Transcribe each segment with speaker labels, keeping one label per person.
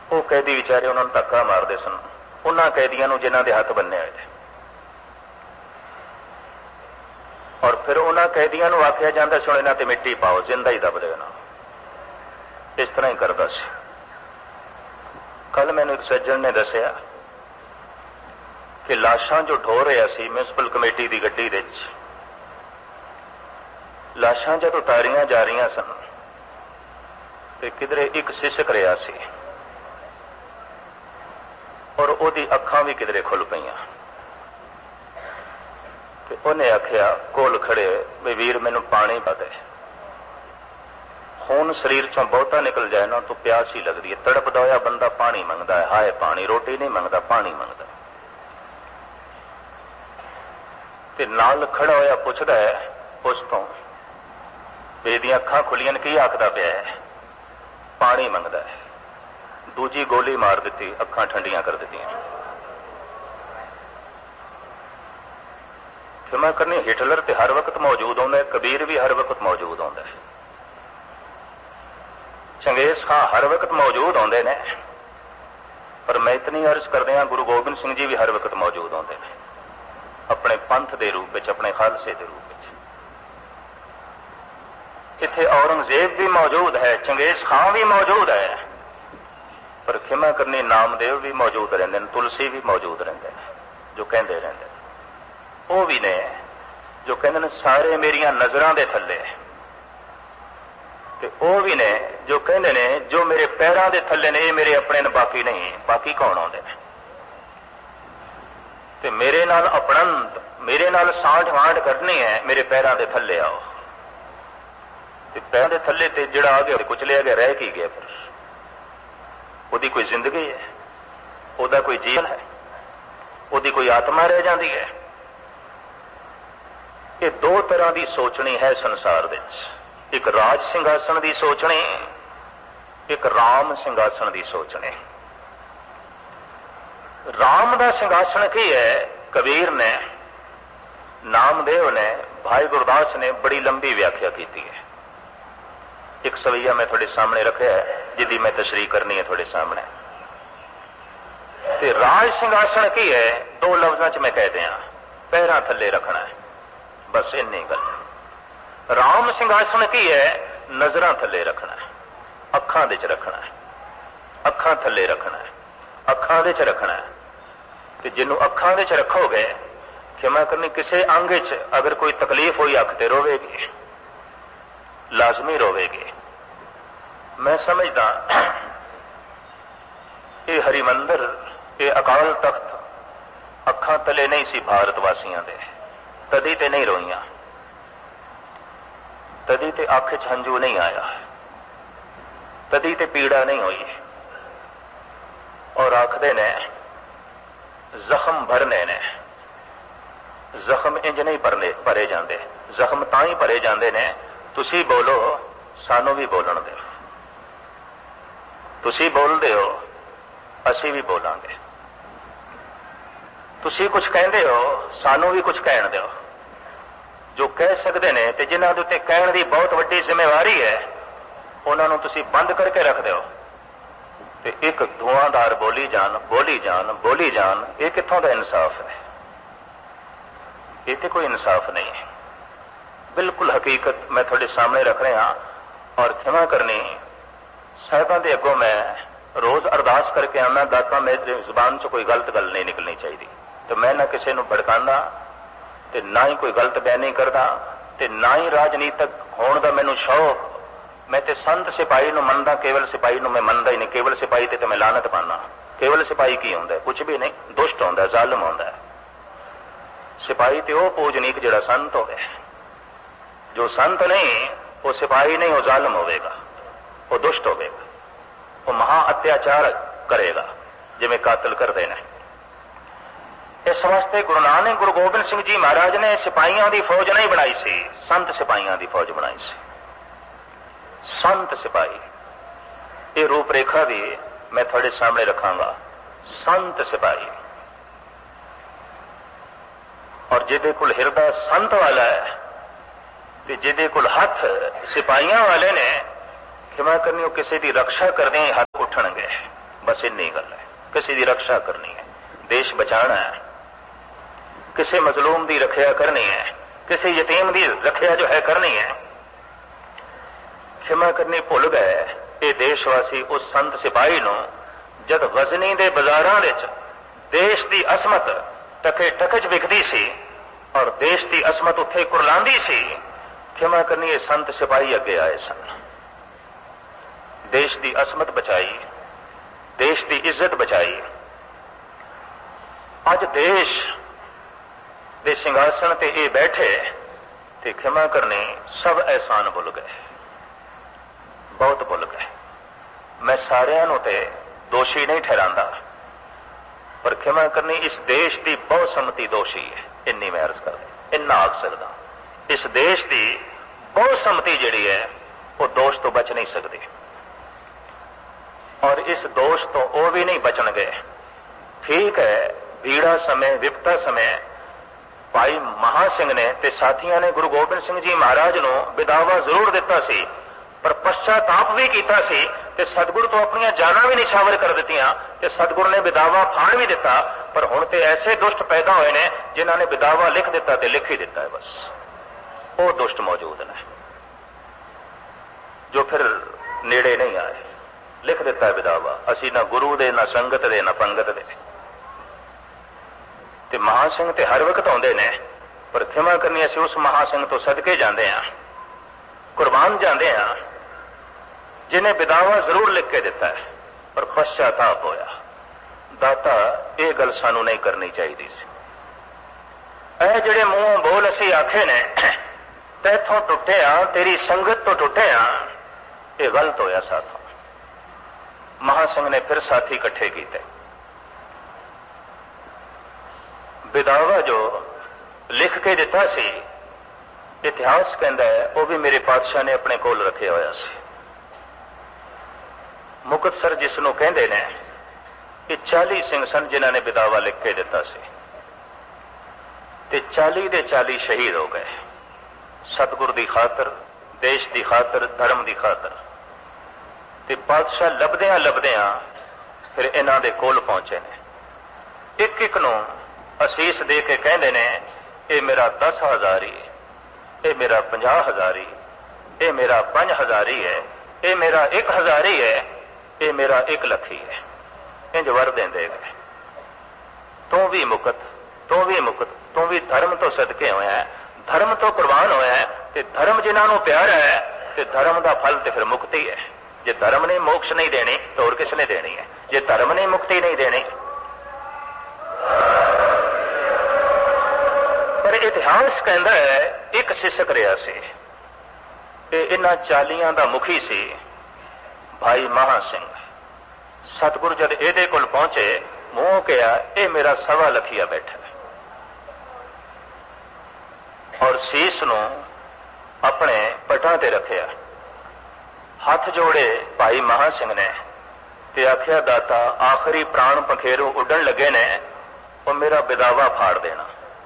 Speaker 1: वो कैदी विचारे उन्होंने धक्का मारते सन, उन्होंने कैदियों जिन्हों के हथ बन्ने हुए, और फिर उन्होंने कैदियों आख्या जाता सुन इन्हों ते मिट्टी पाओ, जिंदा ही दब देना। इस तरह ही करता सी। कल मैंने एक सज्जन ने दसिया कि लाशां जो ढो रहा सी म्यूनसिपल कमेटी की गड्डी विच, लाशां जब उतारियां जा रही सन तो किधरे एक सिसक रहा सी और ओदी अखां भी किधरे खुल पईयां। उन्हें आख्या कोल खड़े भी वीर मैनू पानी पा दे, खून शरीर चों बहुता निकल जाए ना तो प्यास ही लगती है। तड़पदा होया बंदा पानी मंगदा है, हाय पानी, रोटी नहीं मंगदा, पानी मंगदा। ते नाल खड़ा होया पुछदा है उस तो बेदियां अखां खुलियां की आखदा पिया है, पानी मंगदा है। दूजी गोली मार दी, अखां ठंडियां कर दित्तियां। क्षमा करनी, हिटलर तो हर वक्त मौजूद होंदा है, कबीर भी हर वक्त मौजूद होंदा है, चंगेज खां हर वक्त मौजूद होंदे ने, पर मैं इतनी अर्ज करदे हां गुरु गोबिंद सिंह जी भी हर वक्त मौजूद होंदे ने, अपने पंथ के रूप में, अपने खालसे के रूप में। इत्थे औरंगजेब भी मौजूद है, चंगेज खां भी मौजूद है, पर क्षमा करनी नामदेव भी मौजूद रहंदे ने, तुलसी भी मौजूद रहंदे ने, जो कहंदे रहंदे ने। वो भी ने जो कहंदे ने सारे मेरियां नजरां दे थल्ले, ते वो भी ने जो कहंदे ने जो मेरे पैरां दे थल्ले ने ये मेरे अपने ने, बाकी नहीं। बाकी कौन आउंदे ने? ते मेरे नाल अपणंत, मेरे नाल सांठ वांठ करनी है, मेरे पैरां दे थल्ले आओ। ते पैरां दे थल्ले ते जिहड़ा आ गया कुचलिया गया, रह की गया? फिर ਉਹਦੀ कोई जिंदगी है, ਉਹਦਾ कोई जीवन है, ਉਹਦੀ कोई आत्मा रह जाती है? ये दो तरह की सोचनी है संसार विच, एक राज सिंघासन की सोचनी, एक राम सिंघासन की सोचनी। राम का सिंघासन की है? कबीर ने, नामदेव ने, भाई गुरदास ने बड़ी लंबी व्याख्या की है। एक सवैया मैं थोड़े सामने रखा है, जिदी मैं तशरीह करनी है थोड़े सामने। ते राज सिंघासन की है? दो लफ्जां च मैं कह दिया, पैरां थल्ले रखना है, बस इन्नी गल। राम सिंघासन की है? नजरां थल्ले रखना है, अखां दे च रखना है, अखां थल्ले रखना है, अखां दे च रखना है। ते जिन्हों अखां दे च रखोगे, क्षमा करनी, किसी अंग च अगर कोई तकलीफ हुई अख ते रोवेगी, लाजमी रोवेगी। मैं समझदा ये हरिमंदर, ये अकाल तख्त अखां तले नहीं सी भारत वासियों दे, तदी ते नहीं रोईयां, तदी ते अख च हंजू नहीं आया, तदी ते पीड़ा नहीं हुई। और आखदे ने जख्म भरने ने, जख्म इंज नहीं भरे जाते, जख्म तां ही भरे जाते ने तुसी बोलो, सानू भी बोलन दो, तुसी बोलते हो असी भी बोलांगे, तुसी कुछ कहते हो सानू भी कुछ कहन दो। जो कह सकते हैं ते जिन्हां दे उत्ते कहण दी बहुत वड्डी जिम्मेवारी है, उन्होंने तुसी बंद करके रख दो ते एक धुआंधार बोली जान, बोली जान, बोली जान। ये कित्थों दा इंसाफ है? ये तो कोई इंसाफ नहीं है। बिल्कुल हकीकत मैं थोड़े सामने रख रहा। और क्षमा करनी, साहिबां दे अगों मैं रोज अरदास करके आना, दाता मेरी जुबान चो कोई गलत गल नहीं निकलनी चाहिए। तो मैं ना किसी को भड़काना, ते ना ही कोई गलत बयानी करदा, ते ना ही राजनीतिक होने का मैनू शौक। मैं तो संत सिपाही नूं मनदा, केवल सिपाही नूं मैं मनदा ही नहीं। केवल सिपाही ते मैं लानत पाना। केवल सिपाही की होंदा है? कुछ भी नहीं, दुष्ट होंदा है, जालिम होंदा है। सिपाही तो वह पूजनीक जिहड़ा संत होवे, जो संत नहीं वो सिपाही नहीं, वो जालिम होवेगा, वो दुष्ट होवेगा, वो महा अत्याचार करेगा, जिवें कातल करते हैं। इस वास्ते गुरु नानक, गुरु गोबिंद सिंह जी महाराज ने सिपाहियों की फौज नहीं बनाई सी, संत सिपाहियों की फौज बनाई सी। संत सिपाही, ये रूपरेखा भी मैं थोड़े सामने रखांगा। संत सिपाही, और जिदे कोल हिरदा संत वाला है ते जिदे कोल हथ सिपाहियों वाले ने, क्षमा करनी, वो किसी की रक्षा करने ही हथ उठणगे, बस इन्नी गल है। किसी की रक्षा करनी है, देश बचाना है, किसी मजलूम की रखिया करनी है, किसी यतीम की रखिया जो है करनी है। क्षमा करनी भुल गए ये देशवासी उस संत सिपाही नूं जद वजनी दे बाजारां विच देश की असमत टके टकच विकदी सी और देश की असमत उत्थे कुरलांदी सी। क्षमा करनी ये संत सिपाही अगे आए सन, देश की असमत बचाई, देश की इज्जत बचाई। अज देश दे सिंघासन ते ये बैठे ते क्षमा करनी सब एहसान भुल गए, बहुत भुल गए। मैं सारिਆਂ ਨੂੰ ते दोषी नहीं ठहरांदा, पर क्षमा करनी इस देश की बहुसम्मति दोषी है। इन्नी मैं अर्ज कर इन्ना आख सकदा, इस देश की बहुसम्मति जिहड़ी है वो दोष तो बच नहीं सकती, और इस दोष तो वो भी नहीं बचन गए। ठीक है, भीड़ा समय विपता समय भाई महा सिंह ने ते साथियों ने गुरु गोबिंद सिंह जी महाराज नूं विदावा जरूर दिता सी, पर पश्चाताप भी कीता सी ते सतगुरु तो अपनी जाना भी निछावर कर दित्तियां ते सतगुरु ने विदावा फाण भी दिता। पर हुण ते ऐसे दुष्ट पैदा होए ने जिन्हां ने विदावा लिख दिता ते लिख ही दिता है, बस वो दुष्ट मौजूद ने जो फिर नेड़े नहीं आए। लिख दिता है विदावा, असी ना गुरु दे ना संगत दे ना पंगत दे। ते महासिंह ते हर वक्त आउंदे ने, पर क्षमा करनी असी उस महासिंह तो सदके जांदे हां, कुर्बान जांदे हां जिन्हें विदावा जरूर लिख के दिता है पर पश्चाताप होया। दाता ये गल सानू नहीं करनी चाहिए सी। ऐ जिहड़े मूंहों बोल असी आखे ने तैथों टुटे हां, तेरी संगत तो टुटे हां, ये गलत होया साथों। महासिंह ने फिर साथी इकट्ठे किए। विदावा जो लिख के दिता सी, इतिहास कहता है वो भी मेरे पातशाह ने अपने कोल रखे होया सी। मुक्तसर जिसनों कहते ने कि 40 सिंह सन जिन्हों ने विदावा लिख के दिता सी ते 40 दे 40 शहीद हो गए सतगुर की खातर, देश की खातर, धर्म की खातर। ते पातशाह लभदियां लभदियां फिर इन्हां दे कोल पहुंचे ने। एक एक नूं असीस दे के कहते ने ये मेरा 10,000 ही, ये मेरा 50,000 ही, ये मेरा 5,000 ही है, ये मेरा 1,000 ही है, ये मेरा 1 लाख ही है। इंज वर देंदे गए। तू भी मुकत, तू भी मुकत, तू भी धर्म तो सदके होया है, धर्म तो कुर्बान होया है। ते धर्म जिन्हां नूं प्यारा है ते धर्म का फल तो फिर मुक्ति है। जे धर्म ने मोक्ष नहीं देनी तो और किसने देनी है? जे धर्म ने मुक्ति नहीं देनी। पर इतिहास कहता है एक सिसक रहा सी, इन्हां 40 का मुखी सी भाई महा सिंह। सतगुरु जद एदे कोल पहुंचे मूंह कहा यह मेरा 1.25 लखिया बैठा है, और सीस नूं अपने पटां ते रखिया। हाथ जोड़े भाई महा सिंह ने ते आख्या दाता आखिरी प्राण पखेरू उड़न लगे ने, वो मेरा विदावा फाड़ देना।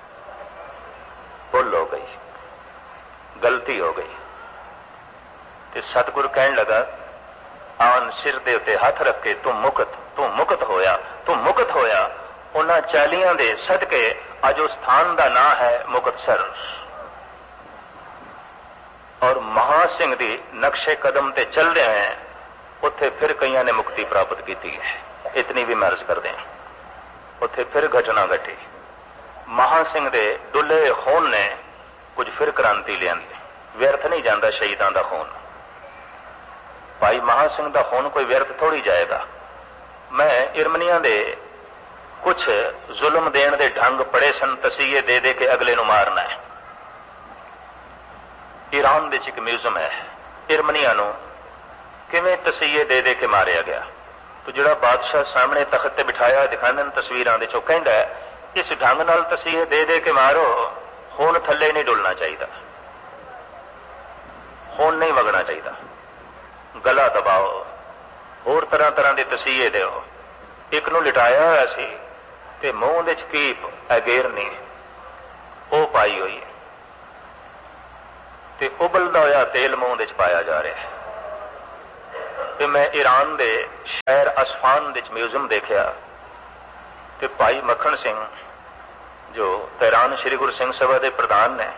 Speaker 1: भुल हो गई, गलती हो गई। ते सतगुरु कहन लगा आन सिर दे उत्ते हाथ रख के तू मुकत होया, तू मुकत होया। उन्हां 40 दे सदके अज उस स्थान का नाम है मुक्तसर। और महा सिंह दी नक्शे कदम ते चल रहे हैं, उत्थे फिर कईयां ने मुक्ति प्राप्त की है। इतनी भी मैं अर्ज कर दें, उत्थे फिर घटना घटी। महा सिंह दे डुले खून ने कुछ फिर क्रांति लियांदी। व्यर्थ नहीं जाता शहीदां दा खून। भाई महा सिंह दा खून कोई व्यर्थ थोड़ी जाएगा। मैं इरमनिया दे कुछ जुल्म देण दे ढंग पड़े सन, तसीहे दे दे के अगले नूं मारना है। ईरान दे एक म्यूजियम है, इरमनिया नूं किवें तसीहे दे दे के मारिया गया। तो जिहड़ा बादशाह सामने तख्त ते बिठाया दिखाने तस्वीरां दे चो कहंदा है इस ढंग नाल तसीहे दे दे के मारो, खून थल्ले नहीं डुलना चाहिए, खून नहीं वगना चाहिए, गला दबाओ, होर तरह तरह के तसीहे दो। एक नूं लिटाया होया सी ते मूंह दे कीप अगेरनी वो पाई हुई है ते उबलदा होया तेल मूंह दे पाया जा रहा है। ਤੇ ਮੈਂ ईरान ਦੇ ਸ਼ਹਿਰ ਅਸਫਾਨ ਵਿੱਚ ਮਿਊਜ਼ੀਅਮ ਦੇਖਿਆ ਤੇ ਭਾਈ ਮੱਖਣ ਸਿੰਘ ਜੋ ਤਹਿਰਾਨ ਸ਼੍ਰੀ ਗੁਰੂ ਸਿੰਘ ਸਭਾ ਦੇ ਪ੍ਰਧਾਨ ਨੇ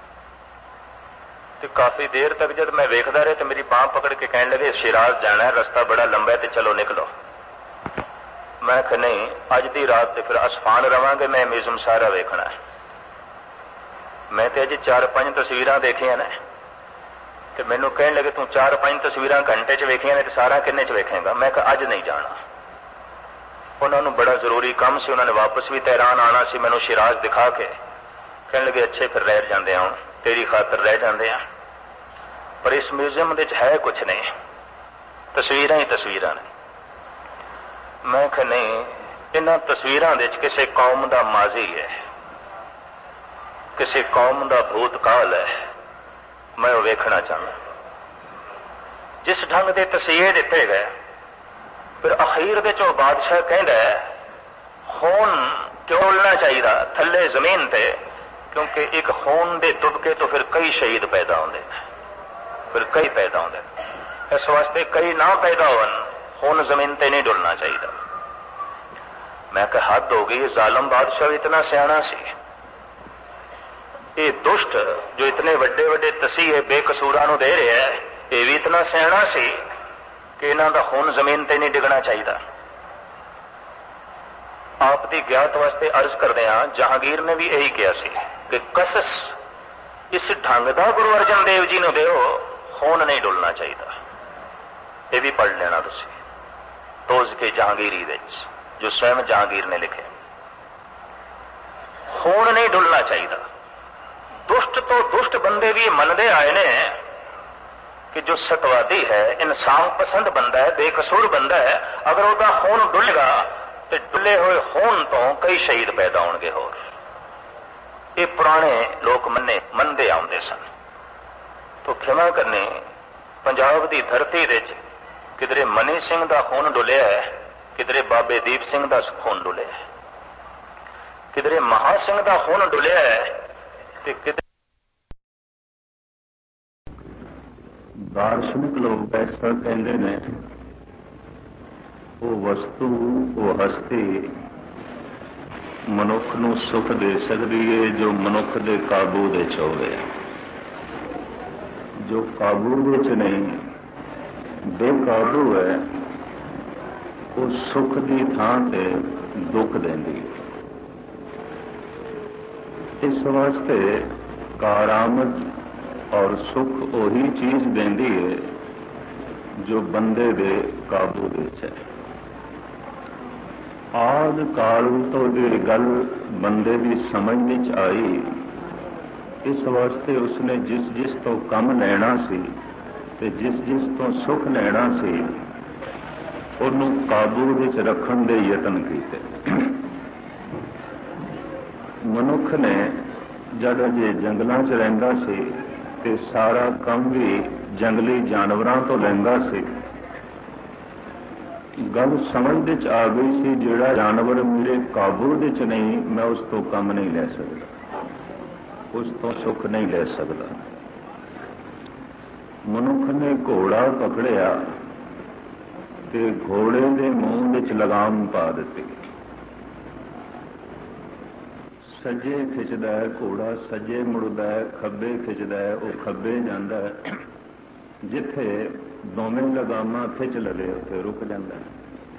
Speaker 1: ਤੇ ਕਾਫੀ ਦੇਰ ਤੱਕ ਜਦ ਮੈਂ ਵੇਖਦਾ ਰਿਹਾ ਤੇ ਮੇਰੀ ਬਾਂਹ ਪਕੜ ਕੇ ਕਹਿਣ ਲੱਗੇ ਸ਼ਿਰਾਜ਼ ਜਾਣਾ ਹੈ, ਰਸਤਾ ਬੜਾ ਲੰਬਾ ਹੈ ਤੇ ਚਲੋ ਨਿਕਲੋ। ਮੈਂ ਕਿਹਾ ਨਹੀਂ, ਅੱਜ ਦੀ ਰਾਤ ਤੇ ਫਿਰ ਅਸਫਾਨ ਰਵਾਂਗੇ, ਮੈਂ ਮਿਊਜ਼ੀਅਮ ਸਾਰਾ ਵੇਖਣਾ ਹੈ। ਮੈਂ ਤੇ ਅਜੇ 4-5 ਤਸਵੀਰਾਂ ਦੇਖੀਆਂ ਨੇ ਤੇ ਮੈਨੂੰ ਕਹਿਣ ਲੱਗੇ ਤੂੰ 4-5 ਤਸਵੀਰਾਂ ਘੰਟੇ 'ਚ ਵੇਖੀਆਂ ਨੇ ਤੇ ਸਾਰਾ ਕਿੰਨੇ 'ਚ ਵੇਖੇਗਾ। ਮੈਂ ਕਿਹਾ ਅੱਜ ਨਹੀਂ ਜਾਣਾ। ਉਹਨਾਂ ਨੂੰ ਬੜਾ ਜ਼ਰੂਰੀ ਕੰਮ ਸੀ, ਉਹਨਾਂ ਨੇ ਵਾਪਸ ਵੀ ਤਹਿਰਾਨ ਆਉਣਾ ਸੀ। ਮੈਨੂੰ ਸ਼ਿਰਾਜ਼ ਦਿਖਾ ਕੇ ਕਹਿਣ ਲੱਗੇ ਅੱਛੇ ਫਿਰ ਰਹਿ ਜਾਂਦੇ ਹਾਂ, ਤੇਰੀ ਖਾਤਰ ਰਹਿ ਜਾਂਦੇ ਹਾਂ, ਪਰ ਇਸ ਮਿਊਜ਼ੀਅਮ ਵਿੱਚ ਹੈ ਕੁਛ ਨਹੀਂ, ਤਸਵੀਰਾਂ ਹੀ ਤਸਵੀਰਾਂ ਨੇ। ਮੈਂ ਕਿਹਾ ਨਹੀਂ, ਇਹਨਾਂ ਤਸਵੀਰਾਂ ਵਿੱਚ ਕਿਸੇ ਕੌਮ ਦਾ ਮਾਜ਼ੀ ਹੈ, ਕਿਸੇ ਕੌਮ ਦਾ ਭੂਤਕਾਲ ਹੈ, ਮੈਂ ਉਹ ਵੇਖਣਾ ਚਾਹੁੰਦਾ। ਜਿਸ ਢੰਗ ਦੇ ਤਸਵੀਰ ਦਿੱਤੇ ਗਏ, ਫਿਰ ਅਖੀਰ ਵਿੱਚ ਉਹ ਬਾਦਸ਼ਾਹ ਕਹਿੰਦਾ ਖੂਨ ਕਿਉਂ ਡੁੱਲਣਾ ਚਾਹੀਦਾ ਥੱਲੇ ਜ਼ਮੀਨ ਤੇ, ਕਿਉਂਕਿ ਇੱਕ ਖੂਨ ਦੇ ਤੁਟਕੇ ਤੋਂ ਫਿਰ ਕਈ ਸ਼ਹੀਦ ਪੈਦਾ ਹੁੰਦੇ ਨੇ, ਫਿਰ ਕਈ ਪੈਦਾ ਹੁੰਦੇ ਨੇ। ਇਸ ਵਾਸਤੇ ਕਈ ਨਾ ਪੈਦਾ ਹੋਣ, ਖੂਨ ਜ਼ਮੀਨ ਤੇ ਨਹੀਂ ਡੁੱਲਣਾ ਚਾਹੀਦਾ। ਮੈਂ ਕਿਹਾ ਹੱਦ ਹੋ ਗਈ, ਜ਼ਾਲਮ ਬਾਦਸ਼ਾਹ ਇਤਨਾ ਸਿਆਣਾ ਸੀ, ਇਹ ਦੁਸ਼ਟ ਜੋ ਇਤਨੇ ਵੱਡੇ ਵੱਡੇ ਤਸੀਹੇ ਬੇਕਸੂਰਾਂ ਨੂੰ ਦੇ ਰਿਹਾ ਹੈ, ਇਹ ਵੀ ਇਤਨਾ ਸਿਆਣਾ ਸੀ ਕਿ ਇਹਨਾਂ ਦਾ ਖੂਨ ਜ਼ਮੀਨ ਤੇ ਨਹੀਂ ਡਿੱਗਣਾ ਚਾਹੀਦਾ। ਆਪ ਦੀ ਗਿਆਤ ਵਾਸਤੇ ਅਰਜ਼ ਕਰਦੇ ਹਾਂ, ਜਹਾਂਗੀਰ ਨੇ ਵੀ ਇਹੀ ਕਿਹਾ ਸੀ ਕਿ ਕਸਸ ਇਸ ਢੰਗ ਦਾ ਗੁਰੂ ਅਰਜਨ ਦੇਵ ਜੀ ਨੂੰ ਦਿਓ, ਖੂਨ ਨਹੀਂ ਡੁੱਲਣਾ ਚਾਹੀਦਾ। ਇਹ ਵੀ ਪੜ੍ਹ ਲੈਣਾ ਤੁਸੀਂ ਤੋਜ਼ ਕੇ ਜਹਾਂਗੀਰੀ ਵਿੱਚ, ਜੋ ਸਵੈਮ ਜਹਾਂਗੀਰ ਨੇ ਲਿਖਿਆ। ਖੂਨ ਨਹੀਂ ਡੁੱਲਣਾ ਚਾਹੀਦਾ। ਦੁਸ਼ਟ ਤੋਂ ਦੁਸ਼ਟ ਬੰਦੇ ਵੀ ਮੰਨਦੇ ਆਏ ਨੇ ਕਿ ਜੋ ਸਤਵਾਦੀ ਹੈ, ਇਨਸਾਫ ਪਸੰਦ ਬੰਦਾ ਹੈ, ਬੇਕਸੂਰ ਬੰਦਾ ਹੈ, ਅਗਰ ਉਹਦਾ ਖੂਨ ਡੁੱਲੇਗਾ ਤੇ ਡੁੱਲੇ ਹੋਏ ਖੂਨ ਤੋਂ ਕਈ ਸ਼ਹੀਦ ਪੈਦਾ ਹੋਣਗੇ। ਹੋਰ ਇਹ ਪੁਰਾਣੇ ਲੋਕ ਮੰਨਦੇ ਆਉਂਦੇ ਸਨ। ਤੋ ਖਿਮਾ ਕਰਨੀ, ਪੰਜਾਬ ਦੀ ਧਰਤੀ ਵਿੱਚ ਕਿਧਰੇ ਮਨੀ ਸਿੰਘ ਦਾ ਖੂਨ ਡੁੱਲਿਆ ਹੈ, ਕਿਧਰੇ ਬਾਬੇ ਦੀਪ ਸਿੰਘ ਦਾ ਖੂਨ ਡੁੱਲਿਆ ਹੈ, ਕਿਧਰੇ ਮਹਾ ਸਿੰਘ ਦਾ ਖੂਨ ਡੁੱਲਿਆ ਹੈ ਤੇ ਕਿਧਰੇ
Speaker 2: ਦਾਰਸ਼ਨਿਕ ਲੋਕ ਐਸਾ ਕਹਿੰਦੇ ਨੇ ਉਹ ਵਸਤੂ, ਉਹ ਹਸਤੀ ਮਨੁੱਖ ਨੂੰ ਸੁਖ ਦੇ ਸਕਦੀ ਹੈ ਜੋ ਮਨੁੱਖ ਦੇ ਕਾਬੂ ਦੇ ਵਿੱਚ ਹੋਵੇ। ਜੋ ਕਾਬੂ ਵਿੱਚ ਨਹੀਂ, ਬੇਕਾਬੂ ਹੈ, ਉਹ ਸੁਖ ਦੀ ਥਾਂ ਤੇ ਦੁੱਖ ਦਿੰਦੀ ਹੈ। ਇਸ ਵਾਸਤੇ ਕਾਰਾਮਦ ਔਰ ਸੁਖ ਉਹੀ ਚੀਜ਼ ਦਿੰਦੀ ਹੈ ਜੋ ਬੰਦੇ ਦੇ ਕਾਬੂ ਵਿੱਚ ਹੈ। ਆਦਿ ਕਾਲ ਤੋਂ ਜਿਹੜੀ ਗੱਲ ਬੰਦੇ ਦੀ ਸਮਝ ਵਿੱਚ ਆਈ, ਇਸ ਵਾਸਤੇ ਉਸਨੇ ਜਿਸ ਜਿਸ ਤੋਂ ਕੰਮ ਲੈਣਾ ਸੀ ਤੇ ਜਿਸ ਜਿਸ ਤੋਂ ਸੁਖ ਲੈਣਾ ਸੀ, ਉਹਨੂੰ ਕਾਬੂ ਵਿੱਚ ਰੱਖਣ ਦੇ ਯਤਨ ਕੀਤੇ। ਮਨੁੱਖ ਨੇ ਜਦ ਅਜੇ ਜੰਗਲਾਂ 'ਚ ਰਹਿੰਦਾ ਸੀ ਤੇ ਸਾਰਾ ਕੰਮ ਵੀ ਜੰਗਲੀ ਜਾਨਵਰਾਂ ਤੋਂ ਲੈਂਦਾ ਸੀ। ਗੱਲ ਸਮਝ ਵਿੱਚ ਆ ਗਈ ਸੀ, ਜਿਹੜਾ ਜਾਨਵਰ ਮੇਰੇ ਕਾਬੂ ਵਿੱਚ ਨਹੀਂ, ਮੈਂ ਉਸ ਤੋਂ ਕੰਮ ਨਹੀਂ ਲੈ ਸਕਦਾ, ਉਸ ਤੋਂ ਸੁੱਖ ਨਹੀਂ ਲੈ ਸਕਦਾ। ਮਨੁੱਖ ਨੇ ਘੋੜਾ ਪਕੜਿਆ ਤੇ ਘੋੜੇ ਦੇ ਮੂੰਹ ਵਿੱਚ ਲਗਾਮ ਪਾ ਦਿੱਤੀ। ਸੱਜੇ ਖਿੱਚਦਾ ਹੈ ਘੋੜਾ, ਸੱਜੇ ਮੁੜਦਾ ਹੈ, ਖੱਬੇ ਖਿੱਚਦਾ ਹੈ, ਉਹ ਖੱਬੇ ਜਾਂਦਾ ਹੈ। ਜਿੱਥੇ ਦੋਵੇਂ ਲਗਾਮਾਂ ਖਿੱਚ ਲਵੇ ਉੱਥੇ ਰੁਕ ਜਾਂਦਾ ਹੈ।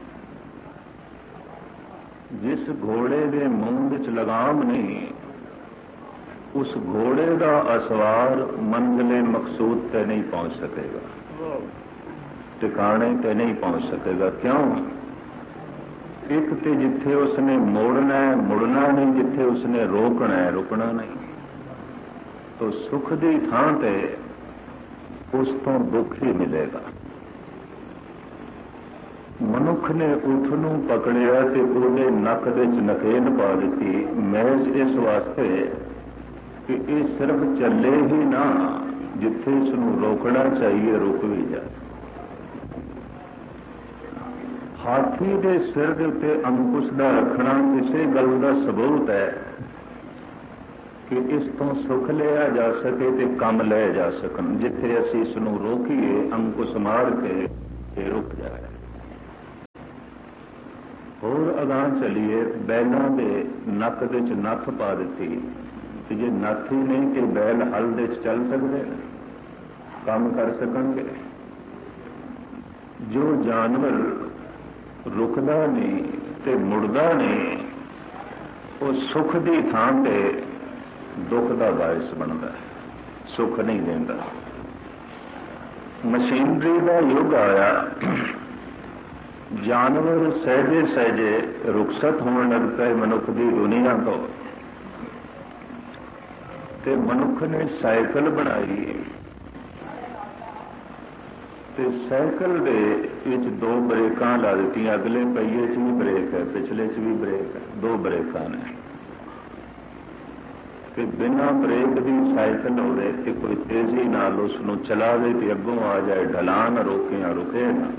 Speaker 2: ਜਿਸ ਘੋੜੇ ਦੇ ਮੂੰਹ ਵਿੱਚ ਲਗਾਮ ਨਹੀਂ, ਉਸ ਘੋੜੇ ਦਾ ਅਸਵਾਰ ਮੰਜ਼ਿਲੇ ਮਕਸੂਦ ਤੇ ਨਹੀਂ ਪਹੁੰਚ ਸਕੇਗਾ, ਟਿਕਾਣੇ ਤੇ ਨਹੀਂ ਪਹੁੰਚ ਸਕੇਗਾ। ਕਿਉਂ? ਇੱਕ ਤੇ ਜਿੱਥੇ ਉਸਨੇ ਮੋੜਨਾ ਹੈ ਮੁੜਨਾ ਨਹੀਂ, ਜਿੱਥੇ ਉਸਨੇ ਰੋਕਣਾ ਹੈ ਰੁਕਣਾ ਨਹੀਂ। ਤੋ ਸੁਖ ਦੀ ਥਾਂ ਤੇ ਉਸ ਤੋਂ ਦੁੱਖ ਹੀ ਮਿਲੇਗਾ। ਮਨੁੱਖ ਨੇ ਊਠ ਨੂੰ ਪਕੜਿਆ ਤੇ ਉਹਦੇ ਨੱਕ ਦੇ ਵਿੱਚ ਨਕੇਲ ਪਾ ਦਿੱਤੀ, ਮਹਿਜ਼ ਇਸ ਵਾਸਤੇ ਕਿ ਇਹ ਸਿਰਫ ਚੱਲੇ ਹੀ ਨਾ, ਜਿੱਥੇ ਇਸ ਨੂੰ ਰੋਕਣਾ ਚਾਹੀਏ ਰੁਕ ਵੀ ਜਾਏ। ਹਾਥੀ ਦੇ ਸਿਰ ਦੇ ਉੱਤੇ ਅੰਕੁਸ਼ ਦਾ ਰੱਖਣਾ ਕਿਸੇ ਗੱਲ ਦਾ ਸਬੂਤ ਹੈ ਕਿ ਇਸ ਤੋਂ ਸੁੱਖ ਲਿਆ ਜਾ ਸਕੇ ਤੇ ਕੰਮ ਲਏ ਜਾ ਸਕਣ। ਜਿੱਥੇ ਅਸੀਂ ਇਸ ਨੂੰ ਰੋਕੀਏ ਅੰਕੁਸ਼ ਮਾਰ ਕੇ ਤੇ रुक जाए। होर अगां चलीए, बैलों के नक दे च नथ पा दी, जे नथ ही नहीं कि बैल हल दे च चल सकते हैं, काम कर सकणगे। जो जानवर रुकदा नहीं ते मुड़दा नहीं, वो सुख की थां ते दुख का बायस बनता है, सुख नहीं देता। मशीनरी का युग आया, जानवर सहजे सहजे रुखसत होने लग पे मनुख की दुनिया तो, ते मनुख ने साइकिल बनाई, ते साइकिल दे विच दो ब्रेकां ला दी, अगले पहिए च भी ब्रेक है, पिछले च भी ब्रेक है, दो ब्रेकां ने। ते बिना ब्रेक की साइकिल होवे ते कोई तेजी नाल उसनूं चलावे ते अगों आ जाए, ढलान रोके या रुके ना,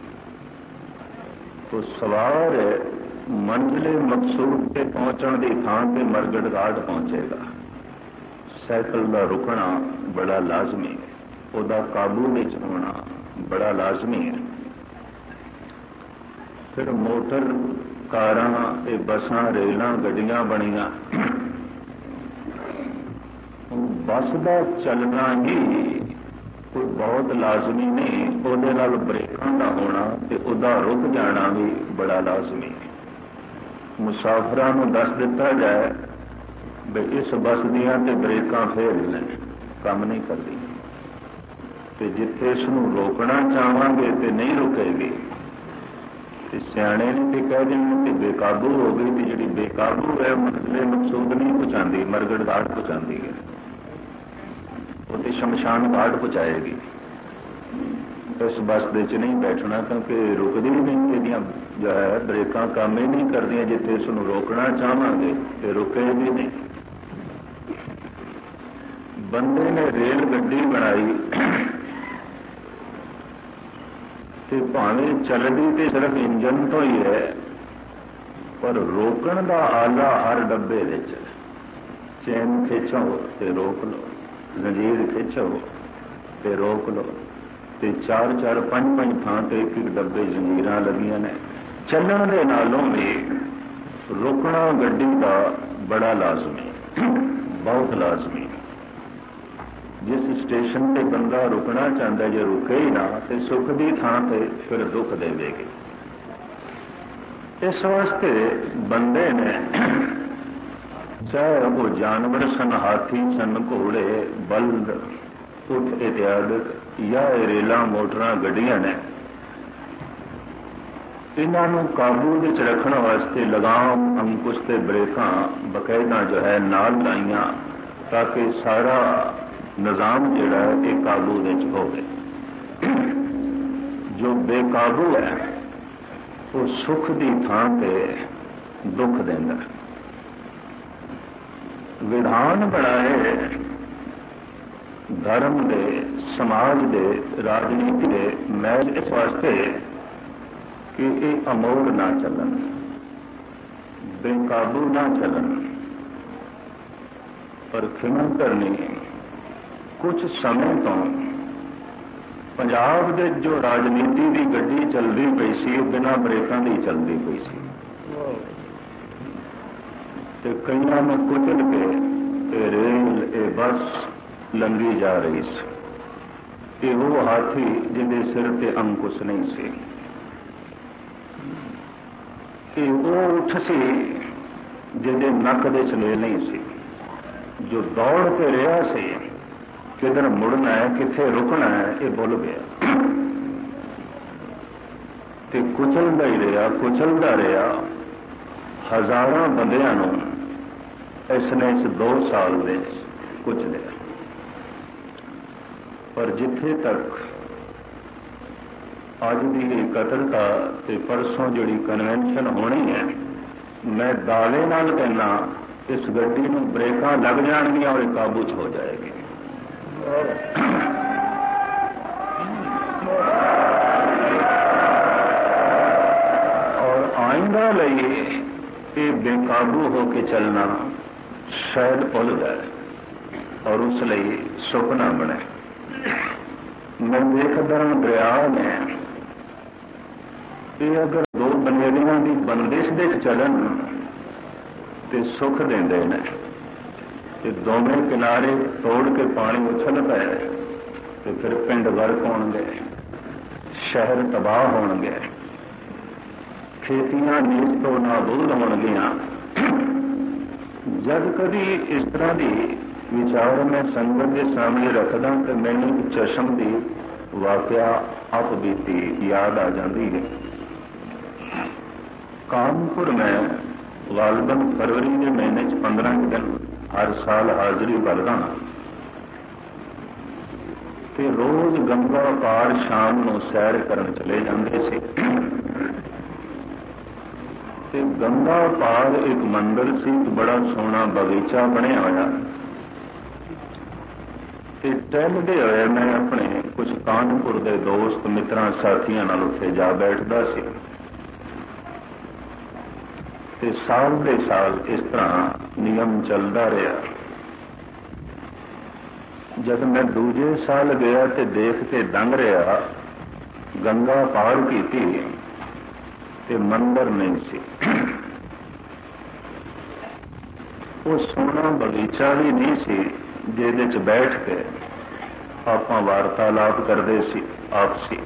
Speaker 2: तो सवार मंजिले मकसूद पे पहुंचने की थां पे मरगड़घाट पहुंचेगा। साइकिल का रुकना बड़ा लाजमी है, उसका काबू में होना बड़ा लाजमी है। फिर मोटर कारां, बसां, रेलां, गड्डियां बनियां, बस का चलना ही कोई बहुत लाजमी नहीं, ਉਹਦੇ ਨਾਲ ब्रेकों का होना ते ਉਹਦਾ रुक जाना भी बड़ा लाजमी है। मुसाफिरां नूं दस दिता जाए भी इस बस दियां ते ब्रेकां फेल ने, काम नहीं करदी, ते जिथे इसनूं रोकना चाहांगे ते नहीं रुकेगी, ते सियाणे ने ते कह देंगे कि बेकाबू हो गई, ते जिहड़ी बेकाबू है मंजिले मकसूद नहीं पहुंचाती, मरगड़घाट पहुंचाती है, वो तो शमशान घाट पहुंचाएगी। इस बस दे च नहीं बैठना, क्योंकि रुकदी नहीं, ਇਹਦੀਆਂ जो है ब्रेकां काम ही नहीं करदियां, जिथे इसनूं रोकना चाहांगे तो रुकेगी नहीं। बंदे ने रेल गड्डी बनाई, ते भावें चलदी ते सिर्फ इंजन तो ही है, पर रोकण दा आला हर डब्बे विच, चैन खिंचो ते रोक लो, जंजीर खिंचो ते रोक लो, ते चार चार पंज थां ते एक एक डब्बे जंजीरां लगियां ने। चलण दे नालों भी रुकना गड्डी का बड़ा लाजमी, बहुत लाजमी। जिस स्टेशन पे बंदा रुकना चाहता, जो रुके ही ना तो सुख की थां ते फिर दुख देवेगी। इस वास्ते बंदे ने, चाहे वो जानवर सन, हाथी सन, घोड़े, बल्द, ऊठ इत्यादि, या रेलां, मोटरां, गड्डियां ने, इन्हों काबू विच रखने वास्ते लगाम, अंकुश ते ब्रेकां बकायदा जो है नाल लाइयां, ताकि सारा निजाम जिहड़ा है ये काबू विच होवे। जो बेकाबू है वो सुख की थां ते दुख देंदा। विधान बनाए धर्म दे, समाज दे, राजनीति दे महज इस वास्ते कि ये अमोड़ ना चलन, बेकाबू ना चलन। पर खिमन करनी, कुछ समय तो पंजाब दे जो राजनीति की गड्डी चलती पई सी, बिना ब्रेकों की चलती पई सी, ते कईयां नूं कुचल के रेल बस लंघी जा रही सी। वो हाथी जिहदे सिर ते अंकुश नहीं सी, वो उठ सी जिहदे नक दे चमेल नहीं सी, जो दौड़ के रहा सी, किधर मुड़ना है, किथे रुकना है, ये भुल गया, ते कुचलदा ही रहा, कुचलदा रहा। हजारों बंदियां नूं इसने इस 2 साल में कुचलिया। पर जिथे तक अज की इकट्ठता ते परसों जिहड़ी कन्वेंशन होनी है, मैं दावे नाल कहना इस गड्डी नूं ब्रेकां लग जाणगियां और काबू च हो जाएगी। और आइंदा लई ये बेकाबू होके चलना शायद भुल जाए और उस लिए सुपना बने। मैं देखदा दरिया ने ये अगर दो बनेरियां की बंदिश दे चलन तो सुख देंदे ने, ते दोवें किनारे तोड़ के पानी उछल पे तो फिर पिंड गर्क होणगे, शहर तबाह होणगे, खेतियां नीच तो नाबूद होणगियां। जब कभी इस तरह की विचार मैं संगत के सामने रखदा तो मैनू चशम की वाकया आप बीती याद आ जाती है। कानपुर में गालबन फरवरी के महीने 15 दिन हर साल हाजिरी करदा ते रोज गंगा पार शाम को सैर करन चले जाते थे। ते गंगा पार एक मंदिर से बड़ा सोहना बगीचा बनया होया। टहलते हुए मैं अपने कुछ कानपुर के दोस्त मित्रां साथियों नाल उत्थे जा बैठदा सी। ते साल दे साल इस तरह नियम चलता रहा। जब मैं दूजे साल गया तो देख के दंग रहा, गंगा पार की ते मंदिर नहीं सी। वो सोहना बगीचा भी नहीं सी जिहदे च बैठ के आपां वार्तालाप करते सी आपसी,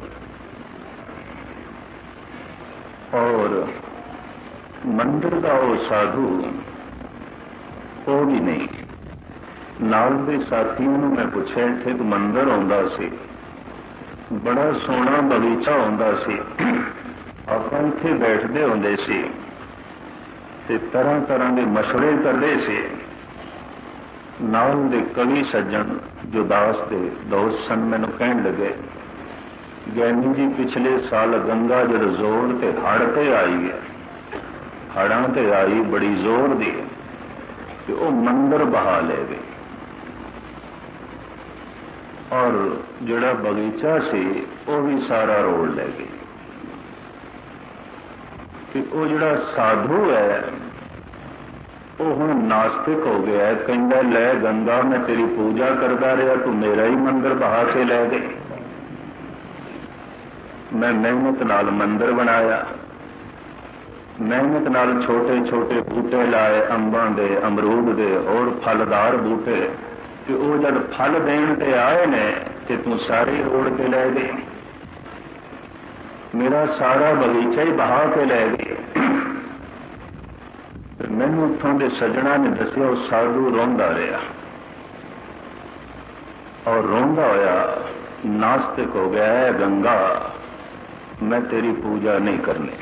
Speaker 2: और मंदिर का वो साधु वो भी नहीं। नाल दे साथियों ने मैं पूछा, इत्थे एक मंदिर आउंदा सी, बड़ा सोहना बगीचा आउंदा सी, आपां इत्थे बैठदे हुंदे सी ते तरह तरह के मशवरे करते सी। नाल दे कवि सज्जन जो दास दे दोस्त सन मैनू कहन लगे, ज्ञानी जी पिछले साल गंगा जद जोर ते हड़ ते आई है, हड़ां ते आई बड़ी जोर दी, ते वो मंदिर बहा ले गई और जिहड़ा बगीचा सी वो भी सारा रोड़ ले गई। ते वो जिहड़ा साधु है वो हुण नास्तिक हो गया है, कहंदा लै गंगा मैं तेरी पूजा करता रहा, तू मेरा ही मंदिर बहा के लै गई। मैं मेहनत नाल मंदिर बनाया, मेहनत नाल छोटे छोटे बूटे लाए, अंबां दे, अमरूद दे और फलदार बूटे, ते वो जब फल देण ते आए ने ते तू सारे रोड़ के लै गई, मेरा सारा बगीचा ही बहा के लै गई। मैनू उत्थों के सज्जणा ने दसिया, वो साधु रोंदा रहा और रोंदा होया नास्तिक हो गया है, गंगा मैं तेरी पूजा नहीं करनी,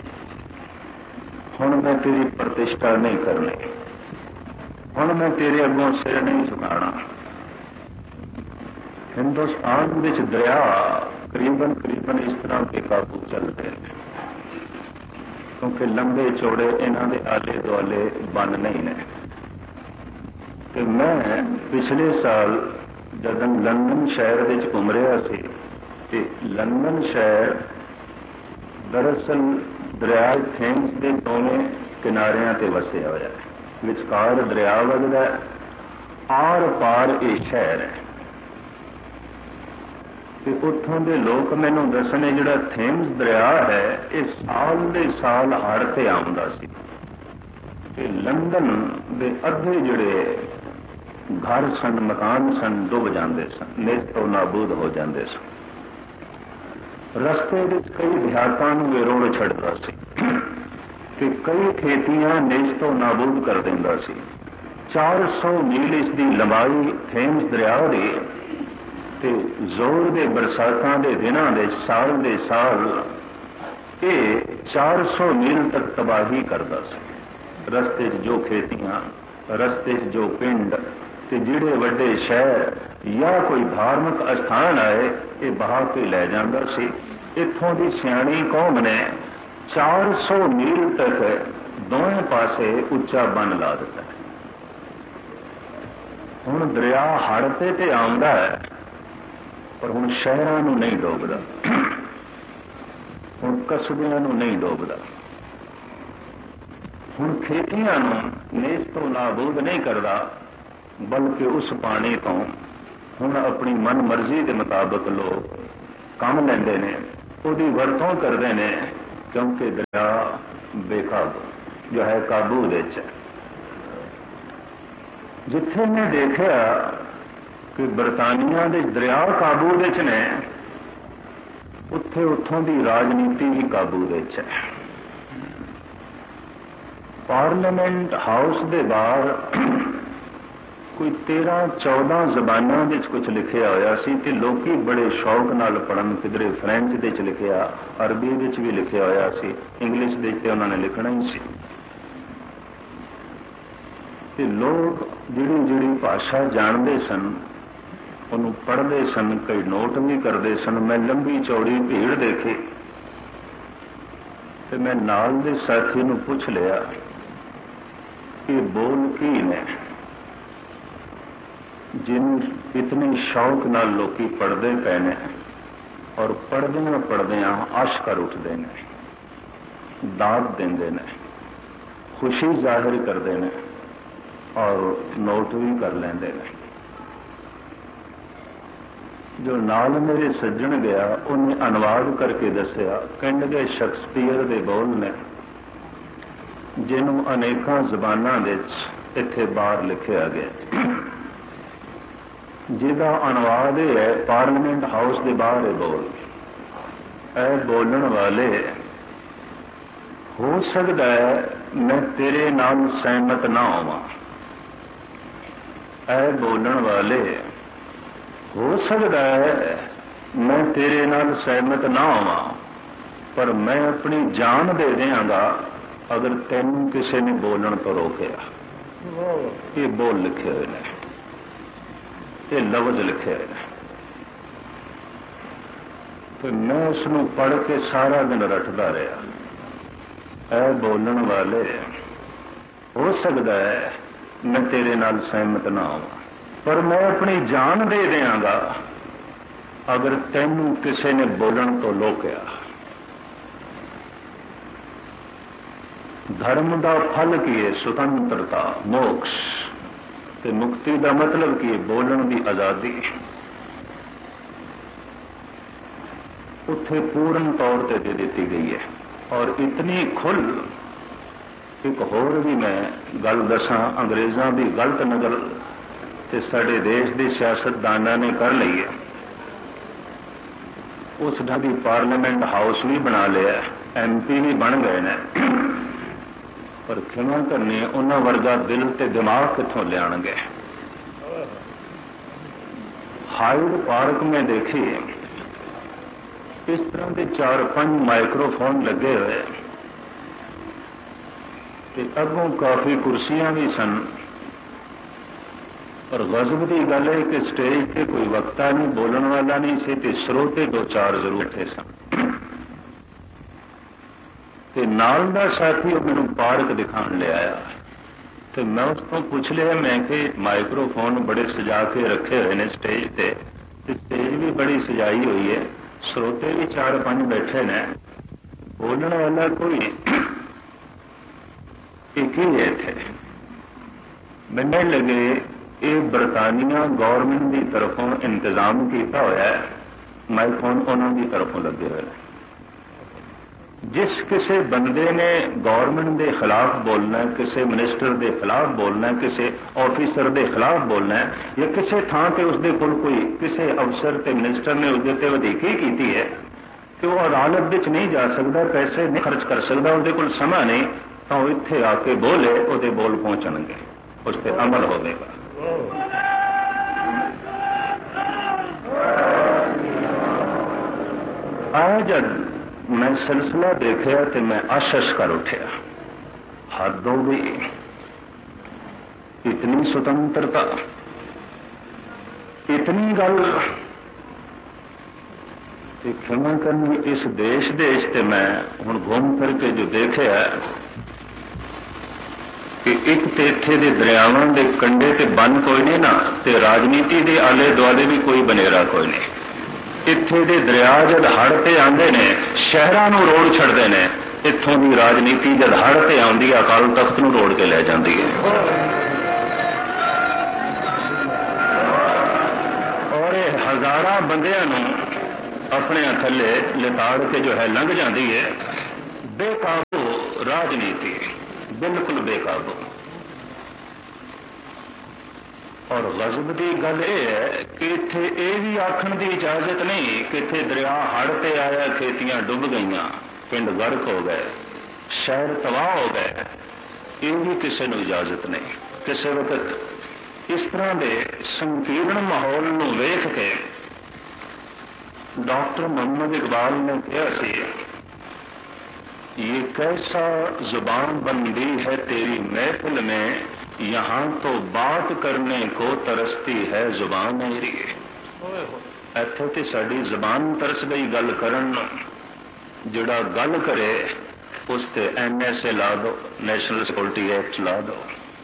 Speaker 2: हुण मैं तेरी प्रतिष्ठा नहीं करनी, हुण मैं तेरे अगों सिर नहीं झुकाना। हिंदुस्तान विच दरिया करीबन करीबन इस तरह के काबू चलते हैं, क्योंकि लंबे चौड़े इन्हां दे आले दुआले बन नहीं ने। ते मैं पिछले साल जब लंदन शहर विच घूम रहा सी, ते लंदन शहर दरअसल दरिया थेम्स के दोवें किनारियां ते वसिया होया है, विचकार दरिया वगदा, आर पार ये शहर है। ते उत्थों के लोग मैनू दसने जिहड़ा थेम्स दरिया है ये साल दे साल हड़ ते आउंदा सी, ते लंदन दे अद्धे जिहड़े घर सन, मकान सन, डुब जाते सन, नेस्तो नाबूद हो जाते सन। रस्ते विच कई देहातां नूं रोड़ छड्डदा सी ते कई खेतियां नेस्तो नाबूद कर दिंदा सी। 400 मील इसकी लंबाई थेम्स दरिया दी, ते जोर दे बरसातां दे दिनां दे साल दे साल ये 400 मील तक तबाही करदा सी। रस्ते जो खेतियां, रस्ते जो पिंड ते जिहड़े वड्डे शहर या कोई धार्मिक स्थान आए ये बहा के लै जांदा सी। इत्थों दी सियाणी कौम ने 400 मील तक दोवें पासे उच्चा बन ला दिता है। हुण दरिया हड़ ते आउंदा है, पर हुण शहरां नूं नहीं डोबदा, हुण कस्बियां नूं नहीं डोबदा, हुण खेतियां नूं नेस्तो नाबूद नहीं करदा, बल्कि उस पानी तो हुण अपनी मन मर्जी के मुताबिक लोग काम लैंदे ने, उहदी वरतों करदे ने, क्योंकि दरिया बेकाबू जो है काबू विच है। जिथे मैं देखा कि बरतानिया के दरिया काबू विच ने, उत्थे उत्थों की राजनीति भी काबू विच है। पार्लीमेंट हाउस के बाहर कोई 13-14 जबानों विच कुछ लिखिया होया सी ते लोकी बड़े शौक नाल पढ़न, किधरे फ्रेंच दे च लिखिया, अरबी विच भी लिखिया होया सी, इंग्लिश दे ते उन्होंने लिखना ही सी। ते लोग जिहड़ी जिहड़ी भाषा जानते सन उन्होंने पढ़ते सन, कई नोट भी करते सन। मैं लंबी चौड़ी भीड़ देखी ते मैं नाल दे साथी नूं पुछ लिया कि बोल की ने जिन इतने शौक नाल लोकी पढ़ते पे ने और पढ़दियां पढ़दियां अश कर उठते हैं, दाद देंदे ने, खुशी जाहिर करते हैं और नोट भी कर लेंदे ने। जो नाल मेरे सज्जन गया उन्हें अनुवाद करके दसिया, कहने गए शेक्सपीयर के बोल ने जिन्हों अनेकों जबानों इत्थे बाहर लिखा गया, जिहदा अनुवाद है पार्लीमेंट हाउस के बाहर है बोल। ऐ बोलण वाले, हो सकता है मैं तेरे नाल सहमत ना होवां। ऐ बोलण वाले, हो सकता है मैं तेरे नाल सहमत ना होवां, पर मैं अपनी जान दे देंगा अगर तैनूं किसी ने बोलण तो रोकिया। ये बोल लिखे हुए हैं, ये लफ्ज लिखे हुए हैं। तो मैं उसनूं पढ़ के सारा दिन रटदा रहा। ऐ बोलण वाले, हो सकता है मैं तेरे नाल सहमत ना होवां, पर मैं अपनी जान दे देंगा अगर तैनूं किसी ने बोलण तो रोकिया। धर्म का फल की है स्वतंत्रता, मोक्ष, ते मुक्ति का मतलब की बोलण की आजादी। उत्थे पूर्ण तौर पर दे दी गई है। और इतनी खुल, एक होर भी मैं गल दसा, अंग्रेज़ों की गलत नकल ते साडे देश के सियासतदानों ने कर ली है। उस ढंग पार्लीमेंट हाउस भी बना लिया, MP भी बन गए ने, पर खिमा करनी उन्होंने वर्गा दिल ते दिमाग कितों लियाणगे। हाइड पार्क में देखी इस तरह के 4-5 माइक्रोफोन लगे हुए, अगों काफी कुर्सियां भी सन। और गजब की गल है कि स्टेज पे कोई वक्ता नहीं, बोलने वाला नहीं सी, ते स्रोते 2-4 जरूर बैठे सन। ते नाल दा साथी मैनू पार्क दिखाने ले आया, तो मैं उसको पूछ लिया, मैं कि माइक्रोफोन बड़े सजा के रखे हुए ने स्टेज पे, स्टेज भी बड़ी सजाई हुई है, स्रोते भी 4-5 बैठे ने, बोलने वाला कोई एक ही है थे। मैंने लगे ये बरतानिया गौरमेंट की तरफों इंतजाम किया हुआ है, माइक्रोफोन उन्होंने तरफों लगे हुए हैं। जिस किसी बंदे ने गौरमेंट के खिलाफ बोलना है, किसी मिनिस्टर के खिलाफ बोलना है, किसी ऑफिसर के खिलाफ बोलना है, या किसी थां पर उसके कोई किसी अफसर के मिनिस्टर ने उसके वधीकी की है कि वह अदालत में नहीं जा सकता, पैसे नहीं खर्च कर सकता, उसके कोल समा नहीं, तो वह इत्थे आके बोले, वो बोल पहुंचणगे, उस पर अमल होगा। आज जब मैं सिलसिला देखा तो मैं आशश कर उठा, हद हो गई, इतनी स्वतंत्रता, इतनी गल। क्षमा करनी, इस देश से मैं हुण घूम फिर के जो देखा कि एक तो इत्थे दे दरियावां दे कंढे ते बन कोई नहीं ना, ते राजनीति के आले दुआले भी कोई बनेरा कोई नहीं। इत्थे दे दरिया जद हड़ ते आंदे ने, शहरां नूं रोड़ छड्डदे ने, इत्थों दी राजनीति जद हड़ ते आउंदी है, अकाल तख्त नूं रोड़ के लै जांदी है। और हजारां बंदियां नूं अपने थल्ले लिताड़ के जो है लंघ जाती है। बेकाबू राजनीति, बिल्कुल बेकाबू। और गजब की गल यह है कि इत्थे यह भी आखण की इजाजत नहीं कि इत्थे दरिया हड़ ते आया, खेतियां डुब गई, पिंड गर्क हो गए, शहर तबाह हो गए, ये भी किसी को इजाजत नहीं। किसी वक्त इस तरह के संकीर्ण माहौल को वेख के डॉक्टर मोहम्मद इकबाल ने कहा सी, ये कैसा जुबान बंदी है तेरी महफिल में, यहां तो बात करने को तरसती है जुबान मेरी। इत्थे ते साडी जुबान तरस गई गल करन, जिहड़ा गल करे उस ते NSA ला दो, नेशनल सिक्योरिटी एक्ट ला दो।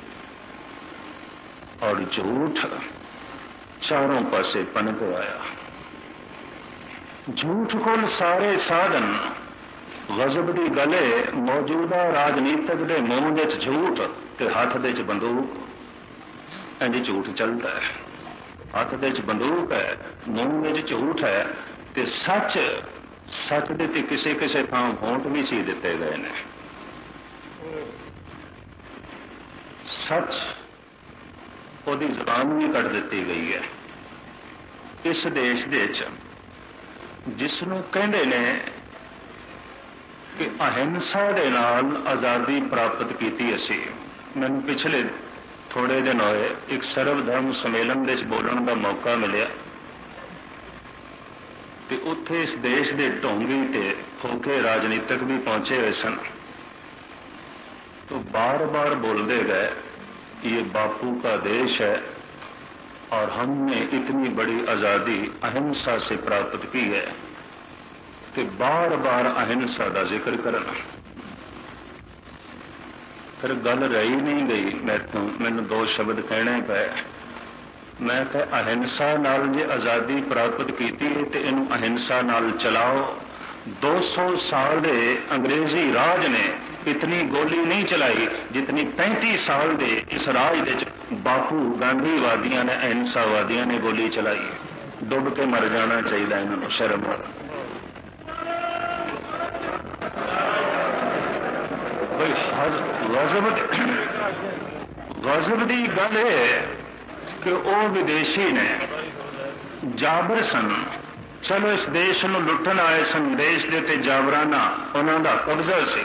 Speaker 2: और झूठ चारों पासे पनप आया, झूठ कोल सारे साधन। गजब की गले मौजूदा राजनीतिक के मूंह में झूठ ते हाथ दे च बंदूक, इंज झूठ चलता है। हाथ दे च बंदूक है, मूंह में झूठ है, ते सच सच दे ते किसी किसी थां होंठ भी सी दिते गए ने। सच ओदी जुबान भी कट दी गई है। इस देश दे जिसनों कहंदे ने कि अहिंसा दे नाल आजादी प्राप्त की असी। मैंने पिछले थोड़े दिन होए एक सर्वधर्म सम्मेलन दे बोलने का मौका मिलिया, कि उत्थे इस देश के ढोंगी ते खोखे राजनीतिक भी पहुंचे हुए सन। तो बार बार बोलते गए, ये बापू का देश है और हमने इतनी बड़ी आजादी अहिंसा से प्राप्त की है, कि बार बार अहिंसा का जिक्र करना। फिर गल रही नहीं गई, मैनू दो शब्द कहने पे। मैं कहा अहिंसा नाल जे आजादी प्राप्त की तो इनू अहिंसा नाल चलाओ। 200 साल दे अंग्रेजी राज ने इतनी गोली नहीं चलाई जितनी 35 साल दे इस राज दे बापू गांधीवादियों ने, अहिंसावादियों ने गोली चलाई। डुब के मर जाना चाहिए इन्होंने, शर्म। गजब की गल है कि वह विदेशी ने जाबर सन, चलो इस देश को लुटन आए सन, देश के ते जाबराना उन्होंने कब्जा से,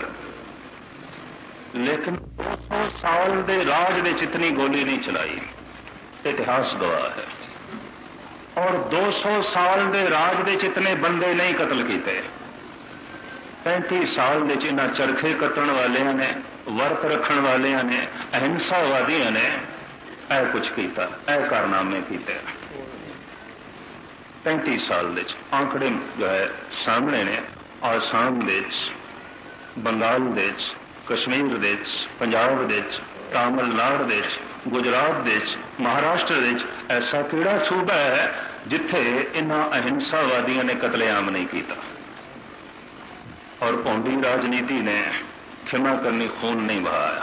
Speaker 2: लेकिन 200 साल के राज में इतनी गोली नहीं चलाई। इतिहास गवाह है। और 200 साल के राज में इतने बंदे नहीं कतल किए। 35 साल में इन्होंने चरखे कट्टण वालिया ने, वर्त रखण वालिया ने, अहिंसावादियों ने ऐ कुछ किया, ऐ कारनामे किए। 35 साल में आंकड़े जो है सामने ने। आसाम देश, बंगाल देश, कश्मीर देश, पंजाब देश, तमिलनाडु देश, गुजरात देश, महाराष्ट्र देश, ऐसा केड़ा सूबा है जिथे इन्हां अहिंसावादियों ने कतलेआम नहीं किया। और पौंडी राजनीति ने क्षमा करनी, खून नहीं बहाया।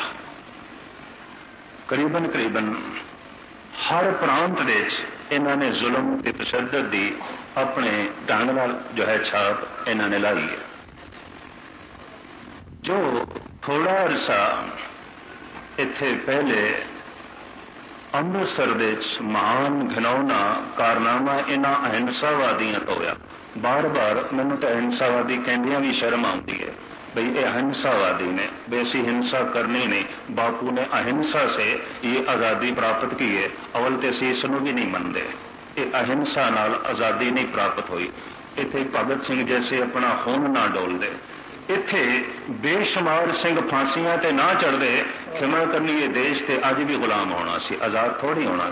Speaker 2: करीबन करीबन हर प्रांत देश इन्होंने जुल्म ते तशद्दुद दी अपने ढंग नाल जो है छाप इन्होंने लाई है। जो थोड़ा अरसा इत्थे पहले अमृतसर देश महान घिनौना कारनामा इन्हां अहिंसावादियों तो होया। बार बार मैनू तो अहिंसावादी कहंदियां भी शर्म आती है, भाई ये अहिंसावादी ने, वैसी हिंसा करनी नहीं। बापू ने अहिंसा से ये आजादी प्राप्त की है। अवल तो असीं इसनूं भी नहीं मनते। ये अहिंसा नाल आजादी नहीं प्राप्त हुई। इत्थे भगत सिंह जैसे अपना खून ना डोलदे, इत्थे बेशुमार सिंह फांसियां ते ना चढ़दे, क्षमा करनी ये देश ते अज भी गुलाम होना सी, आजाद थोड़ी होना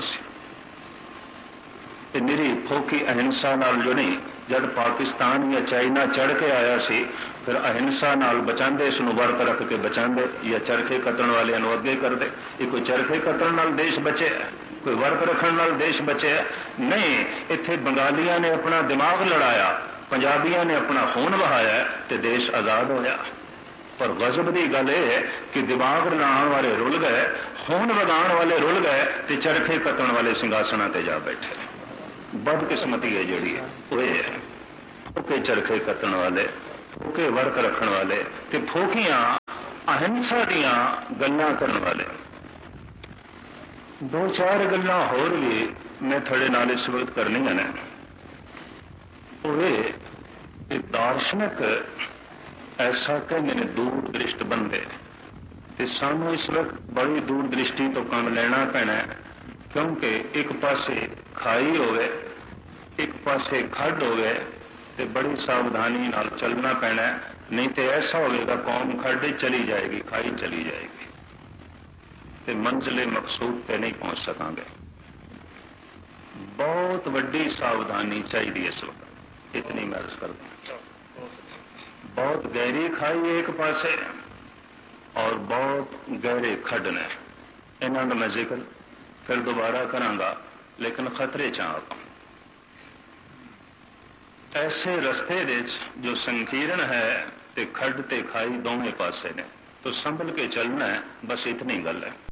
Speaker 2: सी। निरी फोकी अहिंसा नाल जो नहीं, जब पाकिस्तान या चाइना चढ़ के आया सी, फिर अहिंसा नाल बचाते, इसनूं वर्त रख के बचाते, या चरखे कतण वाले अगे करते। ये कोई चरखे कतण नाल देश बचे, कोई वर्त रखण नाल देश बचे नहीं। इत्थे बंगालियां ने अपना दिमाग लड़ाया, पंजाबियों ने अपना खून बहाया, तो देश आजाद होया। पर गजब की गल यह है कि दिमाग लड़ाने वाले रुल गए, खून वगाने वाले रुल गए, तो चरखे कतण वाले सिंघासना ते जा बैठे। बदकिस्मती है जी, वो है चरखे कतण वाले फोके वर्त रखण वाले ते फोकियां अहिंसा दियां गल्लां करन वाले। दो चार गल्लां होर भी मैं थोड़े नाल इस वक्त करनियां ने। वो दार्शनिक ऐसा कहते ने दूर दृष्ट बंदे ते सानू इस वक्त बड़ी दूर दृष्टि तो काम लेना पैना है, क्योंकि एक पासे खाई होवे एक पासे खड्ड होवे ते बड़ी सावधानी नाल चलना पैना है, नहीं तो ऐसा होगा कौम खड्ड चली जाएगी, खाई चली जाएगी ते मंजिले मकसूद पे नहीं पहुंच सकांगे। बहुत वड्डी सावधानी चाहिए इस वक्त, इतनी मैं अर्ज करता। बहुत गहरी खाई एक पासे और बहुत गहरे खड्ड ने, इन्हों का मैं जिक्र फिर दोबारा करांगा, लेकिन खतरे च आ। ऐसे रस्ते जो संकीर्ण है ते खड्ड ते खाई दोवें पासे ने, तो संभल के चलना है, बस इतनी गल है।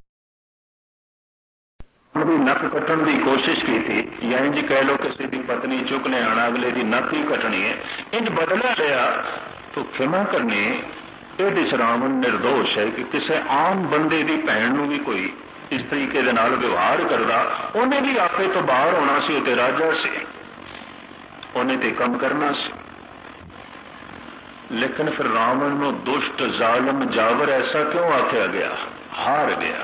Speaker 2: भी नक कट्टण की कोशिश की थी, या इंज कह लो किसी की पत्नी चुकने आना अगले की नक ही कटनी है, इंज बदला लिया तो क्षमा करनी। ये श्रावण निर्दोष है कि किसी आम बंदे की भैन भी कोई इस तरीके के नाल व्यवहार करता, उन्हें भी आपे तो बाहर होना सी, ते राजा से उन्हें ते कम करना सी। लेकिन फिर रावण को दुष्ट जालम जावर ऐसा क्यों आख्या गया? हार गया,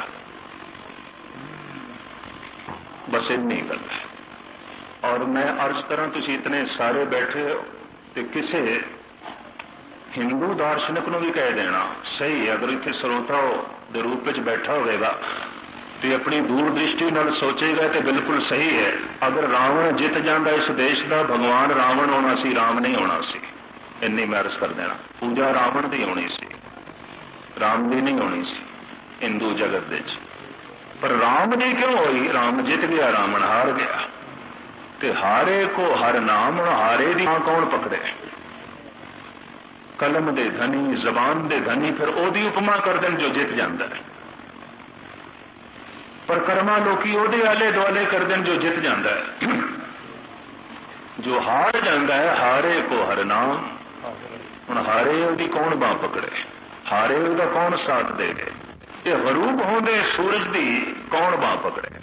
Speaker 2: बस इतनी गल है। और मैं अर्ज करा, तुम इतने सारे बैठे हो तो किसी हिंदू दार्शनिक को भी कह देना सही, अगर इतने श्रोता के रूप में बैठा होगा तो अपनी दूर दृष्टि नाल सोचेगा तो बिल्कुल सही है। अगर रावण जित जाता इस देश का, भगवान रावण होना सी, राम नहीं होना सी। इन्नी मैं अर्ज कर देना, पूजा रावण की होनी सी, राम की नहीं होनी सी हिंदू जगत दे। पर राम जी क्यों हुई? राम जित गया, रावण हार गया। ते हारे को हर नाम, हारे दी कौन पकड़े? कलम दे धनी, जबान दे धनी, फिर ओदी उपमा कर देन जो जित जाता है। पर कर्मा लोकी ओदे आले दुआले कर देन जो जित जाता है। जो हार जाता है, हारे को हर नाम। हुण हारे ओदी कौन बांह पकड़े? हारे ओदा कौन साथ दे? ये गरूब होंदे सूरज दी कौन बांह पकड़े?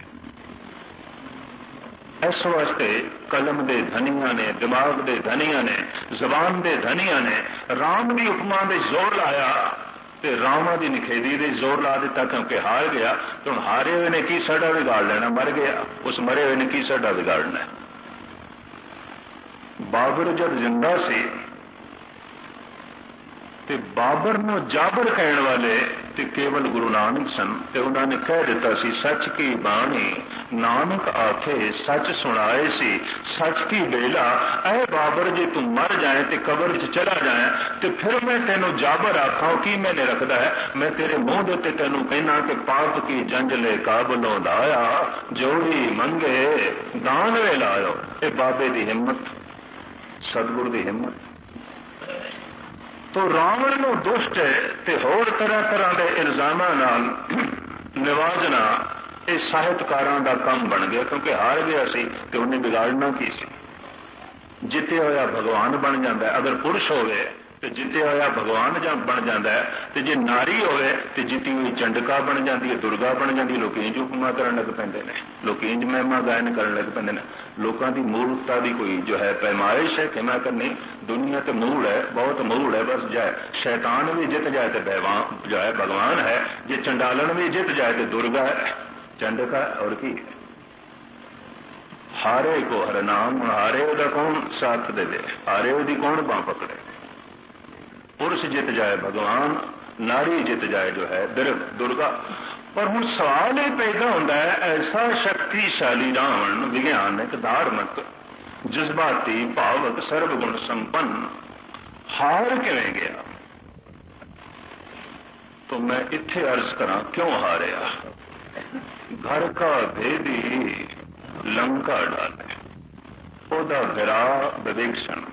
Speaker 2: इस वास्ते कलम दे धनिया ने, दिमाग दे धनिया ने, जबान दे धनिया ने राम की उपमा दे जोर लाया ते रामा की निखेधी दे जोर ला दिता, क्योंकि हार गया। तो हारे हुए ने की साडा बिगाड़ लेना? मर गया, उस मरे हुए ने की साडा बिगाड़ना? बाबर जब जिंदा सी ते बाबर नूं जाबर कहण वाले ते केवल गुरु नानक सन, ते उन्होंने कह दिता सी सच की बाणी नानक आखे सच सुनाए सी, सच की बेला। ऐ बाबर जे तू मर जाए ते कबर च चला जाए ते फिर मैं तेनों जाबर आखा की मैंने रखदा है? मैं तेरे मुंह दे उत्ते तेनों कहना कि पाप की जंजले काबलों दाया, जोड़ी मंगे दान वे लायो। ये बाबे की हिम्मत, सतगुरु की हिम्मत। तो रावण नूं दुष्ट ते होर तरह तरह के इल्जामां नाल निवाजना ये साहित्यकारां दा काम बन गया, क्योंकि हार गया सी ते उन्हें बिगाड़ना की सी। जिते होया भगवान बन जाता है। अगर पुरुष होवे तो जिते होया भगवान बन जाता है, तो जे नारी होवे तो जिती हुई चंडका बन जाती है, दुर्गा बन जाती है। लोग इंज उपमा करन लग पैंदे ने, लोग इंज महिमा गायन करन लग पैंदे ने। लोगों की मूर्खता की कोई जो है पैमाइश है कि मैं करनी दुनिया तो मूल है, बहुत मूल है। बस जाए शैतान भी जित जाए तो जो है भगवान है, जे चंडालन भी जित जाए तो दुर्गा है, चंडका और की। हारे को हर नाम, हारे का कौन साथ दे? हारे की कौन बांह पकड़े? पुरुष जित जाए भगवान, नारी जित जाए जो है दुर्गा। पर हुण सवाल ये पैदा होता है, ऐसा शक्तिशाली रावण विज्ञानिक, धार्मिक, जज्बाती, भावक, सर्वगुण संपन्न हार किवें गया? तो मैं इत्थे अर्ज करा क्यों हारिया? घर का भेदी लंका डाले, ओदा विरा विवेक्षण,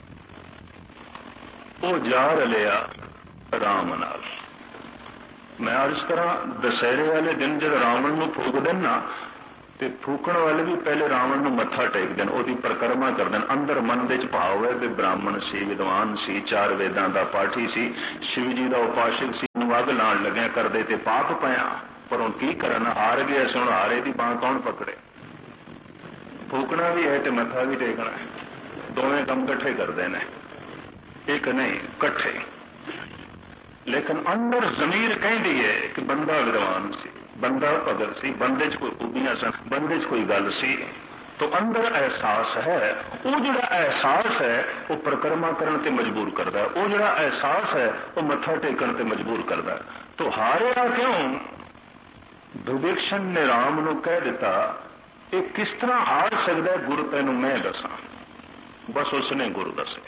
Speaker 2: वो जा रलिया राम नाल। मैं अर्ज करा दशहरे वाले दिन जब रावण नूं फूक देना ਤੇ ਫੂਕਣ ਵਾਲੇ ਵੀ ਪਹਿਲੇ ਰਾਵਣ ਨੂੰ ਮੱਥਾ ਟੇਕਦੇ ਨੇ, ਉਹਦੀ ਪਰਿਕਰਮਾ ਕਰਦੇ ਨੇ। ਅੰਦਰ ਮਨ ਦੇ ਚ ਭਾਵ ਹੈ ਕਿ ਬ੍ਰਾਹਮਣ ਸੀ, ਵਿਦਵਾਨ ਸੀ, 4 ਵੇਦਾਂ ਦਾ ਪਾਠੀ ਸੀ, ਸ਼ਿਵ ਜੀ ਦਾ ਉਪਾਸ਼ਕ ਸੀ, ਨੂੰ ਅੱਗ ਲਾਉਣ ਲੱਗਿਆ ਕਰਦੇ ਤੇ ਪਾਪ ਪਿਆ। ਪਰ ਹੁਣ ਕੀ ਕਰਨ, ਹਾਰ ਗਿਆ ਸੀ, ਹੁਣ ਹਾਰੇ ਦੀ ਬਾਂਹ ਕੌਣ ਪਕੜੇ। ਫੂਕਣਾ ਵੀ ਹੈ ਤੇ ਮੱਥਾ ਵੀ ਟੇਕਣਾ, ਦੋਵੇਂ ਕੰਮ ਇਕੱਠੇ ਕਰਦੇ ਨੇ, ਇੱਕ ਨਹੀਂ ਇਕੱਠੇ। ਲੇਕਿਨ ਅੰਦਰ ਜ਼ਮੀਰ ਕਹਿੰਦੀ ਹੈ ਕਿ ਬੰਦਾ ਵਿਦਵਾਨ ਸੀ, ਬੰਦਾ ਭਗਤ ਸੀ, ਬੰਦੇ 'ਚ ਕੋਈ ਖੂਬੀਆਂ ਸਨ, ਬੰਦੇ 'ਚ ਕੋਈ ਗੱਲ ਸੀ। ਤਾਂ ਅੰਦਰ ਅਹਿਸਾਸ ਹੈ, ਉਹ ਜਿਹੜਾ ਅਹਿਸਾਸ ਹੈ ਉਹ ਪਰਿਕਰਮਾ ਕਰਨ ਤੇ ਮਜਬੂਰ ਕਰਦਾ, ਉਹ ਜਿਹੜਾ ਅਹਿਸਾਸ ਹੈ ਉਹ ਮੱਥਾ ਟੇਕਣ ਤੇ ਮਜਬੂਰ ਕਰਦਾ। ਤਾਂ ਹਾਰਿਆ ਕਿਉਂ? ਵਿਵੇਕਸ਼ਨ ਨੇ ਰਾਮ ਨੂੰ ਕਹਿ ਦਿੱਤਾ, ਇਹ ਕਿਸ ਤਰ੍ਹਾਂ ਹਾਰ ਸਕਦਾ, ਗੁਰ ਤੈਨੂੰ ਮੈਂ ਦੱਸਾਂ। ਬਸ ਉਸਨੇ ਗੁਰ ਦੱਸੇ,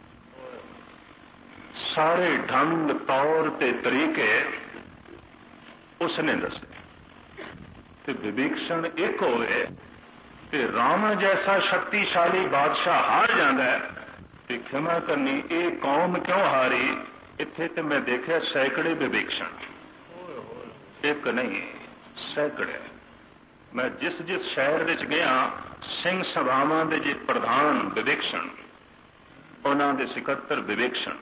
Speaker 2: ਸਾਰੇ ਢੰਗ ਤੌਰ ਤੇ ਤਰੀਕੇ ਉਸਨੇ ਦੱਸੇ। ਤੇ ਵਿਵੇਕਸ਼ਨ ਇੱਕ ਹੋਵੇ ਤੇ ਰਾਵਣ ਜੈਸਾ ਸ਼ਕਤੀਸ਼ਾਲੀ ਬਾਦਸ਼ਾਹ ਹਾਰ ਜਾਂਦਾ ਹੈ ਤੇ ਖਿਮਾ ਕਰਨੀ ਇਹ ਕੌਮ ਕਿਉਂ ਹਾਰੀ। ਇੱਥੇ ਤੇ ਮੈਂ ਦੇਖਿਆ ਸੈਂਕੜੇ ਵਿਵੇਕਸ਼ਨ, ਇੱਕ ਨਹੀਂ ਸੈਂਕੜੇ। ਮੈਂ ਜਿਸ ਸ਼ਹਿਰ ਵਿੱਚ ਗਿਆ, ਸਿੰਘ ਸਭਾਵਾਂ ਦੇ ਜੇ ਪ੍ਰਧਾਨ ਵਿਵੇਕਸ਼ਨ, ਉਹਨਾਂ ਦੇ ਸਕੱਤਰ ਵਿਵੇਕਸ਼ਨ,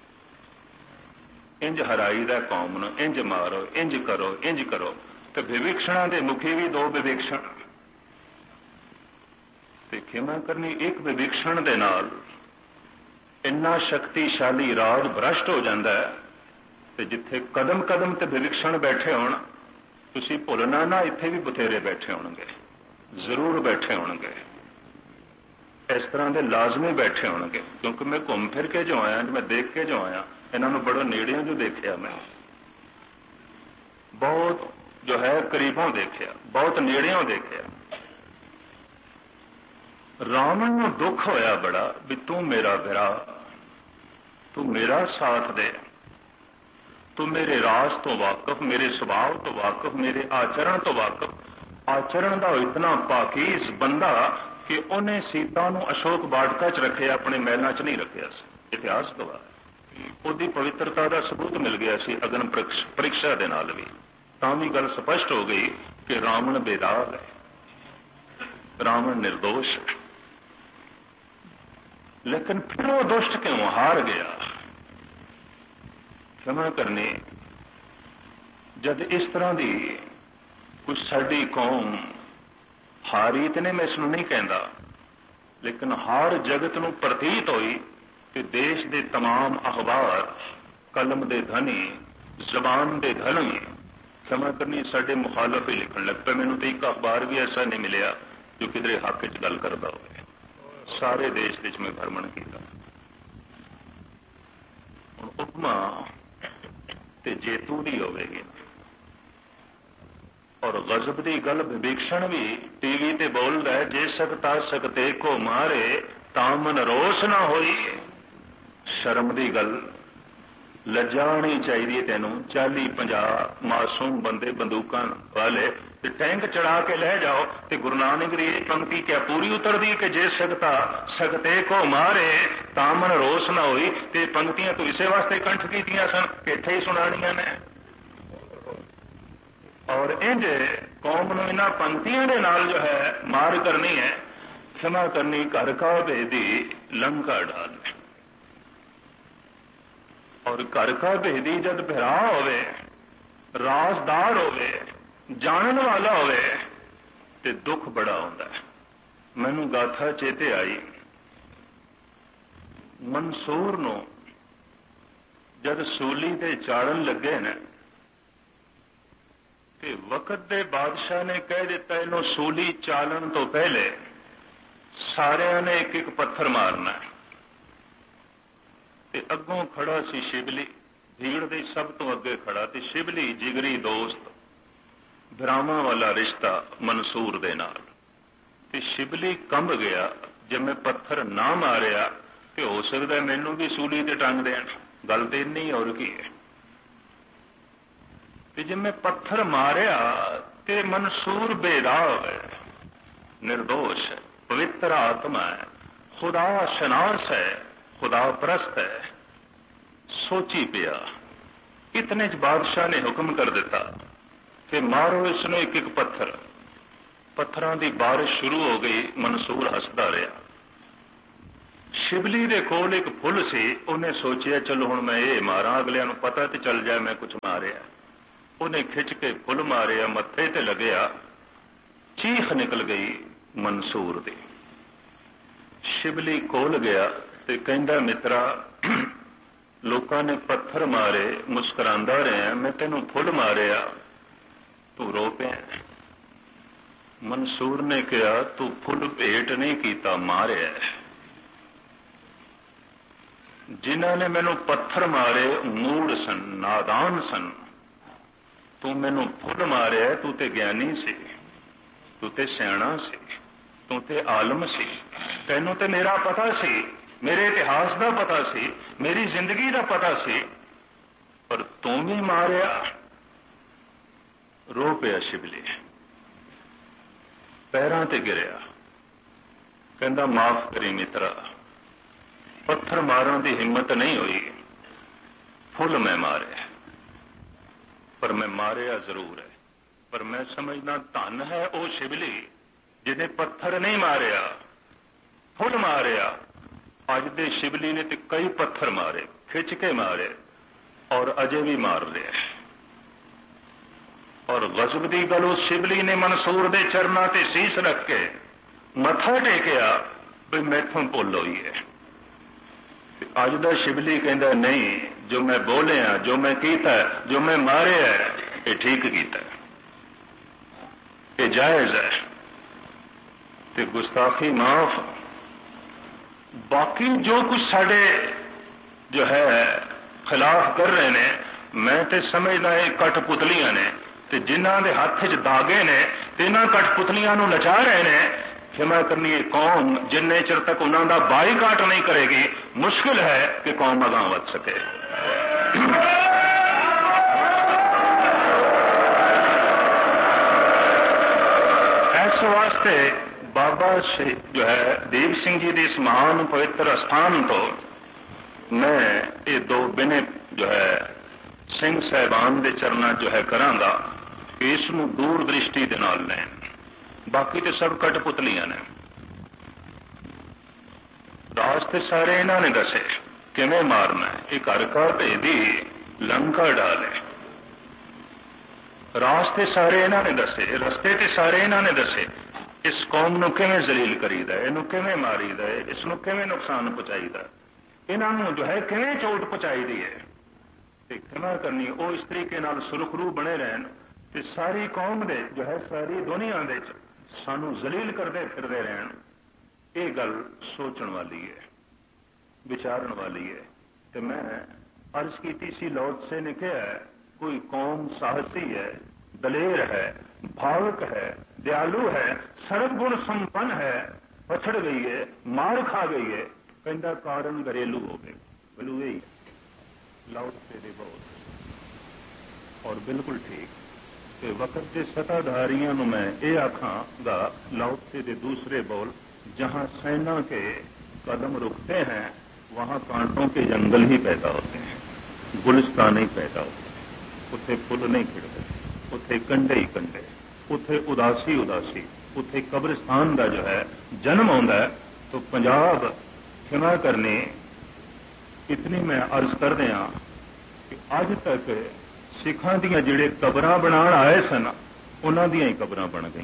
Speaker 2: ਇੰਜ ਹਰਾਈ ਦਾ ਕੌਮ ਨੂੰ, ਇੰਜ ਮਾਰੋ, ਇੰਜ ਕਰੋ, ਇੰਜ ਕਰੋ। ਤੇ ਵਿਵੇਕਸ਼ਨਾਂ ਦੇ ਮੁਖੀ ਵੀ 2 ਵਿਵੇਕਸ਼ਨ। ਤੇ ਖਿਮਾ ਕਰਨੀ ਇੱਕ ਵਿਵੇਕਸ਼ਨ ਦੇ ਨਾਲ ਇੰਨਾ ਸ਼ਕਤੀਸ਼ਾਲੀ ਰਾਜ ਭ੍ਰਸ਼ਟ ਹੋ ਜਾਂਦਾ ਹੈ। ਤੇ ਜਿੱਥੇ ਕਦਮ ਕਦਮ ਤੇ ਵਿਵੇਕਸ਼ਨ ਬੈਠੇ ਹੋਣ, ਤੁਸੀਂ ਭੁੱਲਣਾ ਨਾ, ਇੱਥੇ ਵੀ ਬਥੇਰੇ ਬੈਠੇ ਹੋਣਗੇ, ਜ਼ਰੂਰ ਬੈਠੇ ਹੋਣਗੇ, ਇਸ ਤਰ੍ਹਾਂ ਦੇ ਲਾਜ਼ਮੀ ਬੈਠੇ ਹੋਣਗੇ। ਕਿਉਂਕਿ ਮੈਂ ਘੁੰਮ ਫਿਰ ਕੇ ਜੋ ਆਇਆ, ਮੈਂ ਦੇਖ ਕੇ ਜੋ ਆਇਆ, ਇਹਨਾਂ ਨੂੰ ਬੜਾ ਨੇੜਿਓਂ ਜੋ ਦੇਖਿਆ, ਮੈਂ ਬਹੁਤ ਜੋ ਹੈ ਕਰੀਬੋਂ ਦੇਖਿਆ, ਬਹੁਤ ਨੇੜਿਓਂ ਦੇਖਿਆ। ਰਾਵਣ ਨੂੰ ਦੁੱਖ ਹੋਇਆ ਬੜਾ ਵੀ ਤੂੰ ਮੇਰਾ ਭਰਾ, ਤੂੰ ਮੇਰਾ ਸਾਥ ਦੇ, ਤੂੰ ਮੇਰੇ ਰਾਜ ਤੋਂ ਵਾਕਿਫ, ਮੇਰੇ ਸੁਭਾਅ ਤੋਂ ਵਾਕਿਫ, ਮੇਰੇ ਆਚਰਣ ਤੋਂ ਵਾਕਿਫ। ਆਚਰਣ ਦਾ ਇਤਨਾ ਪਾਕੀਜ਼ ਬੰਦਾ ਕਿ ਉਹਨੇ ਸੀਤਾ ਨੂੰ ਅਸ਼ੋਕ ਬਾਟਕਾ 'ਚ ਰੱਖਿਆ, ਆਪਣੇ ਮਹਿਲਾਂ 'ਚ ਨਹੀਂ ਰੱਖਿਆ ਸੀ। ਇਤਿਹਾਸ ਗਵਾਹ, ਉਹਦੀ ਪਵਿੱਤਰਤਾ ਦਾ ਸਬੂਤ ਮਿਲ ਗਿਆ ਸੀ ਅਗਨ ਪ੍ਰੀਖਿਆ ਦੇ ਨਾਲ ਵੀ। ਤਾਂ ਵੀ ਗੱਲ ਸਪਸ਼ਟ ਹੋ ਗਈ ਕਿ ਰਾਵਣ ਬੇਦਾਗ ਹੈ, ਰਾਵਣ ਨਿਰਦੋਸ਼ ਹੈ। ਲੇਕਿਨ ਫਿਰ ਉਹ ਦੁਸ਼ਟ ਕਿਉਂ ਹਾਰ ਗਿਆ? ਖਿਮਾ ਕਰਨੀ, ਜਦ ਇਸ ਤਰ੍ਹਾਂ ਦੀ ਕੁਝ ਸਾਡੀ ਕੌਮ ਹਾਰੀ ਤੇ ਨੇ, ਮੈਂ ਇਸ ਨੂੰ ਨਹੀਂ ਕਹਿੰਦਾ, ਲੇਕਿਨ ਹਾਰ ਜਗਤ ਨੂੰ ਪ੍ਰਤੀਤ ਹੋਈ ਕਿ ਦੇਸ਼ ਦੇ तमाम ਅਖਬਾਰ, ਕਲਮ ਦੇ ਧਨੀ, ਜ਼ਬਾਨ ਦੇ ਧਨੀ, ਖਿਮਾ ਕਰਨੀ ਸਾਡੇ ਮੁਖਾਲਫ ਹੀ ਲਿਖਣ ਲੱਗ ਪਏ। ਮੈਨੂੰ ਤਾਂ ਇੱਕ ਅਖਬਾਰ ਵੀ ਐਸਾ ਨਹੀਂ ਮਿਲਿਆ ਜੋ ਕਿਧਰੇ ਹੱਕ 'ਚ ਗੱਲ ਕਰਦਾ ਹੋਵੇ। ਸਾਰੇ ਦੇਸ਼ ਵਿੱਚ ਮੈਂ ਭਰਮਣ ਕੀਤਾ। ਹੁਣ ਉਪਮਾ ਤੇ ਜੇਤੂ ਦੀ ਹੋਵੇਗੀ, ਔਰ ਗਜ਼ਬ ਦੀ ਗੱਲ ਵਿਵੇਕਸ਼ਨ ਵੀ ਟੀਵੀ ਤੇ ਬੋਲਦਾ ਹੈ, ਜੇ ਸਕਤਾ ਸਕਤੇ ਕੋ ਮਾਰੇ ਤਾਂ ਮਨ ਰੋਸ ਨਾ ਹੋਈ। ਸ਼ਰਮ ਦੀ ਗੱਲ, ਲੱਜਾਣੀ ਚਾਹੀਦੀ ਹੈ ਤੈਨੂੰ। 40-50 ਮਾਸੂਮ ਬੰਦੇ ਬੰਦੂਕਾਂ ਵਾਲੇ ਤੇ ਟੈਂਕ ਚੜਾ ਕੇ ਲੈ ਜਾਓ ਤੇ ਗੁਰੂ ਨਾਨਕ ਦੀ ਇਹ ਪੰਕਤੀ ਕਿਆ ਪੂਰੀ ਉਤਰਦੀ ਕਿ ਜੇ ਸਕਤਾ ਸਕਤੇ ਕੋ ਮਾਰੇ ਤਾਂ ਮਨ ਰੋਸ ਨਾ ਹੋਈ। ਤੇ ਪੰਕਤੀਆਂ ਤੋਂ ਇਸੇ ਵਾਸਤੇ ਕੰਠ ਕੀਤੀਆਂ ਸਨ ਕਿ ਇੱਥੇ ਹੀ ਸੁਣਾਣੀਆਂ ਨੇ। ਔਰ ਇੰਜ ਕੌਮ ਨੂੰ ਇਹਨਾਂ ਪੰਕਤੀਆਂ ਦੇ ਨਾਲ ਜੋ ਹੈ ਮਾਰ ਕਰਨੀ ਹੈ। ਖਿਮਾ ਕਰਨੀ ਘਰ ਕਾ ਭੇਦੀ ਲੰਕਾ ਡਾਲ। ਔਰ ਘਰ ਕਾ ਭੇਦੀ ਜਦ ਭਰਾ ਹੋਵੇ, ਰਾਜ਼ਦਾਰ ਹੋਵੇ, ਜਾਣਨ ਵਾਲਾ ਹੋਵੇ ਤੇ ਦੁੱਖ ਬੜਾ ਹੁੰਦਾ ਹੈ। ਮੈਨੂੰ ਗਾਥਾ ਚੇਤੇ ਆਈ, ਮਨਸੂਰ ਨੂੰ ਜਦ ਸੂਲੀ ਤੇ ਚਾੜਨ ਲੱਗੇ ਨੇ ਤੇ ਵਕਤ ਦੇ ਬਾਦਸ਼ਾਹ ਨੇ ਕਹਿ ਦਿੱਤਾ ਇਹਨੂੰ ਸੂਲੀ ਚਾਲਣ ਤੋਂ ਪਹਿਲੇ ਸਾਰਿਆਂ ਨੇ ਇੱਕ ਇੱਕ ਪੱਥਰ ਮਾਰਨਾ। ਤੇ ਅੱਗੋਂ ਖੜਾ ਸੀ ਸ਼ਿਬਲੀ, ਭੀੜ ਦੇ ਸਭ ਤੋਂ ਅੱਗੇ ਖੜਾ, ਤੇ ਸ਼ਿਬਲੀ ਜਿਗਰੀ ਦੋਸਤ, ਭਰਾਵਾਂ ਵਾਲਾ ਰਿਸ਼ਤਾ ਮਨਸੂਰ ਦੇ ਨਾਲ। ਤੇ ਸ਼ਿਬਲੀ ਕੰਬ ਗਿਆ, ਜੇ ਮੈਂ ਪੱਥਰ ਨਾ ਮਾਰਿਆ ਤੇ ਹੋ ਸਕਦਾ ਮੈਨੂੰ ਵੀ ਸੂਲੀ ਤੇ ਟੰਗ ਦੇਣ। ਗੱਲ ਤੇ ਇੰਨੀ ਹੋਰ ਕੀ ਹੈ। ਤੇ ਜੇ ਮੈਂ ਪੱਥਰ ਮਾਰਿਆ ਤੇ ਮਨਸੂਰ ਬੇਦਾਗ ਹੈ, ਨਿਰਦੋਸ਼ ਹੈ, ਪਵਿੱਤਰ ਆਤਮਾ ਹੈ, ਖੁਦਾ ਸ਼ਨਾਸ ਹੈ, ਖੁਦਾ ਪ੍ਰਸਤ ਹੈ। ਸੋਚੀ ਪਿਆ, ਇਤਨੇ ਚ ਬਾਦਸ਼ਾਹ ਨੇ ਹੁਕਮ ਕਰ ਦਿੱਤਾ ਕਿ ਮਾਰੋ ਇਸ ਨੂੰ ਇੱਕ ਇੱਕ ਪੱਥਰ। पत्थरां दी बारिश शुरू हो गई। मंसूर हसदा रहा। शिवली दे कोल एक फुल सी। उन्हें सोचिया चलो हुण मैं ये मारां, अगलियां नूं पता ते चल जाए मैं कुछ मारिया। उन्हें खिंच के फुल मारिया, मत्थे ते लगया, चीख निकल गई मंसूर दी। शिवली कोल गया ते कहंदा मित्रा लोकां ने पत्थर मारे, मुस्कुरांदा रहा, मैं तेनों फुल मारिया, तू रो पिया। मंसूर ने कहा तू फुल भेट नहीं कीता, मारिया। जिन्हां ने मैनू पत्थर मारे मूड़ सन, नादान सन, तू मैनू फुल मारिया, तू ते ज्ञानी सी, तू ते सियाणा सी, तू ते आलम सी, तैनू ते मेरा पता सी, मेरे इतिहास का पता सी, मेरी जिंदगी का पता सी, पर तू भी मारिया। रो पिया शिवली, पैरां ते गिरिया, कहंदा माफ करी मित्रा, पत्थर मारन की हिम्मत नहीं हुई, फुल मैं मारे, पर मैं मारिया जरूर है। पर मैं समझना धन है वो शिवली जिन्हें पत्थर नहीं मारिया, फुल मारिया। अज दे शिवली ने तो कई पत्थर मारे, खिंच के मारे, और अजे भी मार रहे। और गजब की गल उस शिवली ने मंसूर दे चरना ते सीस रख के मथा टेकिया भी मैथों भुल हुई है। अज दा शिवली कहता नहीं, जो मैं बोलिया, जो मैं कीता, जो मैं मारिया ये ठीक कीता, ये जायज है, ते गुस्ताखी माफ। बाकी जो कुछ साडे जो है खिलाफ कर रहे ने, मैं तो समझदा ये कठपुतलियां ने, ते जिन्हां दे हत्थ च दागे ने ते इन्हां कठपुतलियां नूं नचा रहे ने। क्षमा करनी है कौम जिन्ने चिर तक उन्हां दा बाईकाट नहीं करेगी, मुश्किल है कि कौम अगां वध सके। इस वास्ते बाबा जो है देव सिंह जी के इस महान पवित्र स्थान तो मैं ये दो बिने जो है सिंह साहबान के चरणा जो है करांगा कि इसनूं दूर दृष्टि दे नाल लैण। बाकी तो सब कठपुतलियां ने, रास्ते सारे इन्होंने दसे किवें मारना है। एक घर का भेदी लंका डाले, रास्ते सारे इन्होंने दसे, रस्ते ते सारे इन्होंने दसे। इस कौम नूं किवें जलील करीदा है, इनू किवें मारीदा है, इसनूं किवें नुकसान पहुंचाईदा, इन्हों जो है किवें चोट पहुंचाई दी है। ते क्षमा करनी वो इस तरीके नाल सुरखरू बने रहन ते सारी कौम दे जो है सारी दुनिया दे सानू जलील करते फिरते रहन। ये गल सोचण वाली है, विचारण वाली है। तो मैं अर्ज की सी लौट से ने कहा है कोई कौम साहसी है, दलेर है, भावुक है, दयालु है, सर्वगुण संपन्न है, पछड़ गई है, मार खा गई है, कहता कारण घरेलू हो गए। बोलू यही लौट से दे बहुत और बिल्कुल ठीक। तो वक्त के सत्ताधारियों को मैं ये आखांगा लौट से दे दूसरे बोल, जहां सेना के कदम रुकते हैं वहां कांटों के जंगल ही पैदा होते हैं, गुलिस्तान नहीं पैदा होते, उथे फुल नहीं खिड़ते, उथे कंडे ही कंडे, उथे उदासी उदासी, उथे कब्रिस्तान का जो है जन्म आता है। तो पंजाब क्षमा करनी इतनी मैं अर्ज कर दिया कि अज तक सिखां दियां जिहड़े कबरां बनाण आए सन उन्हां दियां ही कबरां बन गई।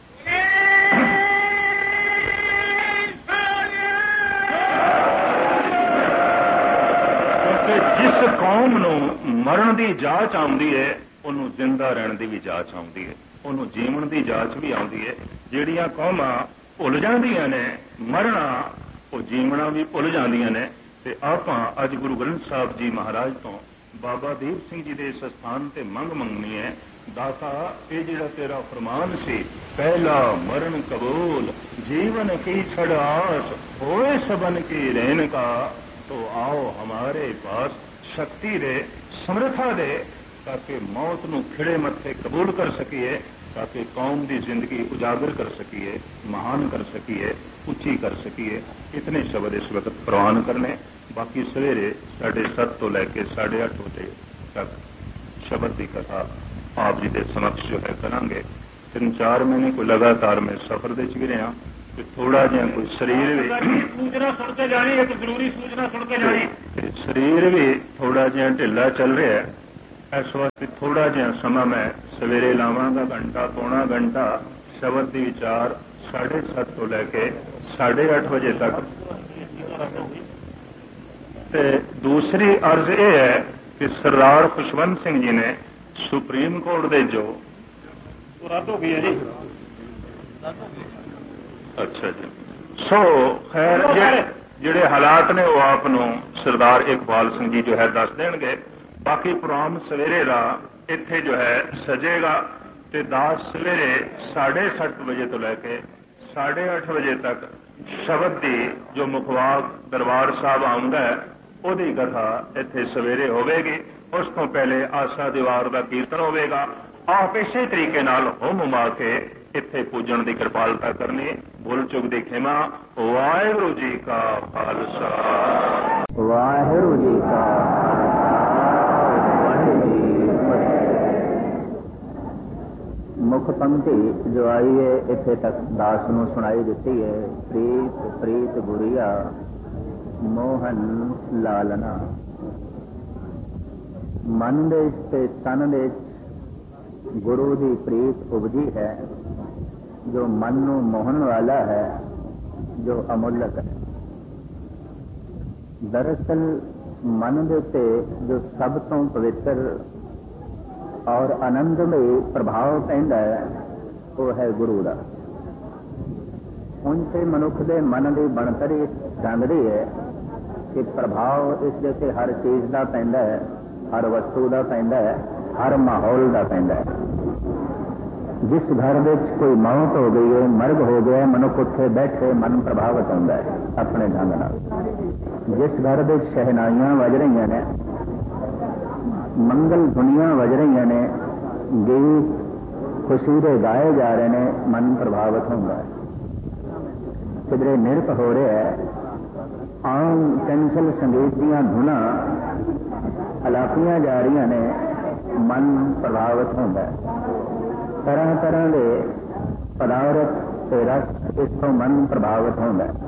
Speaker 2: जिस कौम नूं मरण की जांच आउंदी है उन्होंने जिंदा रहने की भी जांच आउंदी है, उन्होंने जीवन की जांच भी आउंदी है। जिहड़ियां कौमां भुल जांदियां ने मरना, वो जीवना भी भुल जांदियां ने। ते आपां अज गुरु ग्रंथ साहब जी महाराज तो बाबा दीप सिंह जी के इस स्थान ते मंग मंगनी है, दाता ये जिहड़ा तेरा फरमान सी, पहला मरण कबूल जीवन की छड़ आस होए सबन की रहन का, तो आओ हमारे पास शक्ति दे, समर्था दे, ताकि मौत नूं खिड़े मत्थे कबूल कर सकीए, ताकि कौम की जिंदगी उजागर कर सकीए, महान कर सकीए, उच्ची कर सकीए। इतने शब्द इस वक्त प्रवान करने। बाकी सवेरे 7:30 तो लैके 8:30 बजे तक शब्द की कथा आप जी के समक्ष जो है करांगे। 3-4 महीने कोई लगातार मैं सफर दे च रहा ते थोड़ा जिहा कोई शरीर भी
Speaker 3: सूचना सुन के जानी, एक जरूरी सूचना सुन के जानी,
Speaker 2: शरीर भी थोड़ा जिहा ढिला चल रहा है। इस वास्ते थोड़ा जिहा समा मैं सवेरे लावांगा, घंटा पौना घंटा शब्द की विचार 7:30 तो लैके 8:30 बजे तक। ते दूसरी अर्ज यह है कि सरदार खुशवंत सिंह जी ने सुप्रीम कोर्ट दे जो
Speaker 3: रद्द हो गई है जी।
Speaker 2: अच्छा जी। सो खैर ਜਿਹੜੇ ਹਾਲਾਤ ਨੇ ਉਹ ਆਪ ਨੂੰ ਸਰਦਾਰ ਇਕਬਾਲ ਸਿੰਘ ਜੀ ਜੋ ਹੈ ਦੱਸ ਦੇਣਗੇ। ਬਾਕੀ ਪ੍ਰੋਗਰਾਮ ਸਵੇਰੇ ਦਾ ਇੱਥੇ ਜੋ ਹੈ ਸਜੇਗਾ ਤੇ 10 ਸਵੇਰੇ 7:30 ਵਜੇ ਤੋਂ ਲੈ ਕੇ 8:30 ਵਜੇ ਤੱਕ ਸ਼ਬਦ ਦੀ ਜੋ ਮੁਖਵਾਕ ਦਰਬਾਰ ਸਾਹਿਬ ਆਉਂਦਾ ਹੈ ਉਹਦੀ ਕਥਾ ਇੱਥੇ ਸਵੇਰੇ ਹੋਵੇਗੀ। ਉਸ ਤੋਂ ਪਹਿਲੇ ਆਸਾ ਦੀਵਾਰ ਦਾ ਕੀਰਤਨ ਹੋਵੇਗਾ। ਆਪ ਇਸੇ ਤਰੀਕੇ ਨਾਲ ਹੁਮ ਮਾ ਕੇ ਇੱਥੇ ਪੂਜਣ ਦੀ ਕਿਰਪਾਲਤਾ ਕਰਨੀ। ਭੁੱਲ ਚੁੱਕ ਦੀ ਖਿਮਾ। ਵਾਹਿਗੁਰੂ ਜੀ ਕਾ ਖਾਲਸਾ,
Speaker 4: ਵਾਹਿਗੁਰੂ ਜੀ ਕਾ ਮੁੱਖ ਪੰਕਤੀ ਜੋ ਆਈ ਹੈ ਇੱਥੇ ਤੱਕ ਦਾਸ ਨੂੰ ਸੁਣਾਈ ਦਿੱਤੀ ਹੈ। ਪ੍ਰੀਤ ਪ੍ਰੀਤ ਗੁਰੀਆ ਮੋਹਨ ਲਾਲਨਾ। ਮਨ ਦੇ ਤੇ ਤਨ ਦੇ ਗੁਰੂ ਦੀ ਪ੍ਰੀਤ ਉਪਜੀ ਹੈ ਜੋ ਮਨ ਨੂੰ ਮੋਹਣ ਵਾਲਾ ਹੈ, ਜੋ ਅਮੁੱਲਕ ਹੈ। ਦਰਅਸਲ ਮਨ ਦੇ ਉੱਤੇ ਜੋ ਸਭ ਤੋਂ ਪਵਿੱਤਰ ਔਰ ਆਨੰਦਮਈ ਪ੍ਰਭਾਵ ਪੈਂਦਾ ਹੈ ਉਹ ਹੈ ਗੁਰੂ ਦਾ। ਹੁਣ ਤੇ ਮਨੁੱਖ ਦੇ ਮਨ ਦੀ ਬਣਤਰ ਇਸ ਢੰਗ ਦੀ ਹੈ ਕਿ ਪ੍ਰਭਾਵ ਇਸ ਦੇ ਉੱਤੇ ਹਰ ਚੀਜ਼ ਦਾ ਪੈਂਦਾ ਹੈ, ਹਰ ਵਸਤੂ ਦਾ ਪੈਂਦਾ ਹੈ, ਹਰ ਮਾਹੌਲ ਦਾ ਪੈਂਦਾ ਹੈ। ਜਿਸ ਘਰ ਵਿੱਚ ਕੋਈ ਮੌਤ ਹੋ ਗਈ ਹੈ, ਮਰਗ ਹੋ ਗਿਆ, ਮਨੁੱਖ ਉੱਥੇ ਬੈਠੇ ਮਨ ਪ੍ਰਭਾਵਿਤ ਹੁੰਦਾ ਹੈ ਆਪਣੇ ਢੰਗ ਨਾਲ। ਜਿਸ ਘਰ ਵਿੱਚ ਸ਼ਹਿਨਾਈਆਂ ਵੱਜ ਰਹੀਆਂ ਨੇ, ਮੰਗਲ ਧੁਨੀਆਂ ਵੱਜ ਰਹੀਆਂ ਨੇ, ਗੀਤ ਖੁਸ਼ੀ ਦੇ ਗਾਏ ਜਾ ਰਹੇ ਨੇ, ਮਨ ਪ੍ਰਭਾਵਿਤ ਹੁੰਦਾ ਹੈ। ਕਿਧਰੇ ਨਿਰਤ ਹੋ ਰਿਹਾ ਹੈ, ਆਮ ਚੰਚਲ ਸੰਗੀਤ ਦੀਆਂ ਧੁਨਾਂ ਅਲਾਪੀਆਂ ਜਾ ਰਹੀਆਂ ਨੇ, ਮਨ ਪ੍ਰਭਾਵਿਤ ਹੁੰਦਾ ਹੈ। ਤਰ੍ਹਾਂ ਤਰ੍ਹਾਂ ਦੇ ਪਦਾਰਥ ਤੇ ਰਸ ਇਸ ਤੋਂ ਮਨ ਪ੍ਰਭਾਵਿਤ ਹੁੰਦਾ ਹੈ।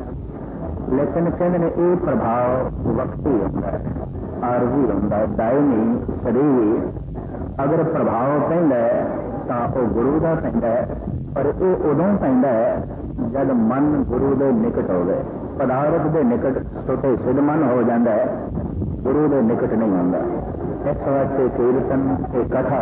Speaker 4: ਲੇਕਿਨ ਕਹਿੰਦੇ ਨੇ ਇਹ ਪ੍ਰਭਾਵ ਵਕਤੀ ਹੁੰਦਾ ਹੈ, ਆਰਜ਼ੀ ਹੁੰਦਾ ਹੈ, ਦਾਇਮੀ ਸਰੀਰ। ਅਗਰ ਪ੍ਰਭਾਵ ਪੈਂਦਾ ਹੈ ਤਾਂ ਉਹ ਗੁਰੂ ਦਾ ਪੈਂਦਾ ਹੈ, ਪਰ ਇਹ ਉਦੋਂ ਪੈਂਦਾ ਹੈ ਜਦ ਮਨ ਗੁਰੂ ਦੇ ਨਿਕਟ ਹੋਵੇ। ਪਦਾਰਥ ਦੇ ਨਿਕਟ ਛੋਟੇ ਸਿੱਧ ਮਨ ਹੋ ਜਾਂਦਾ ਹੈ, ਗੁਰੂ ਦੇ ਨਿਕਟ ਨਹੀਂ ਹੁੰਦਾ। ਇਸ ਵਾਸਤੇ ਕੀਰਤਨ ਤੇ ਕਥਾ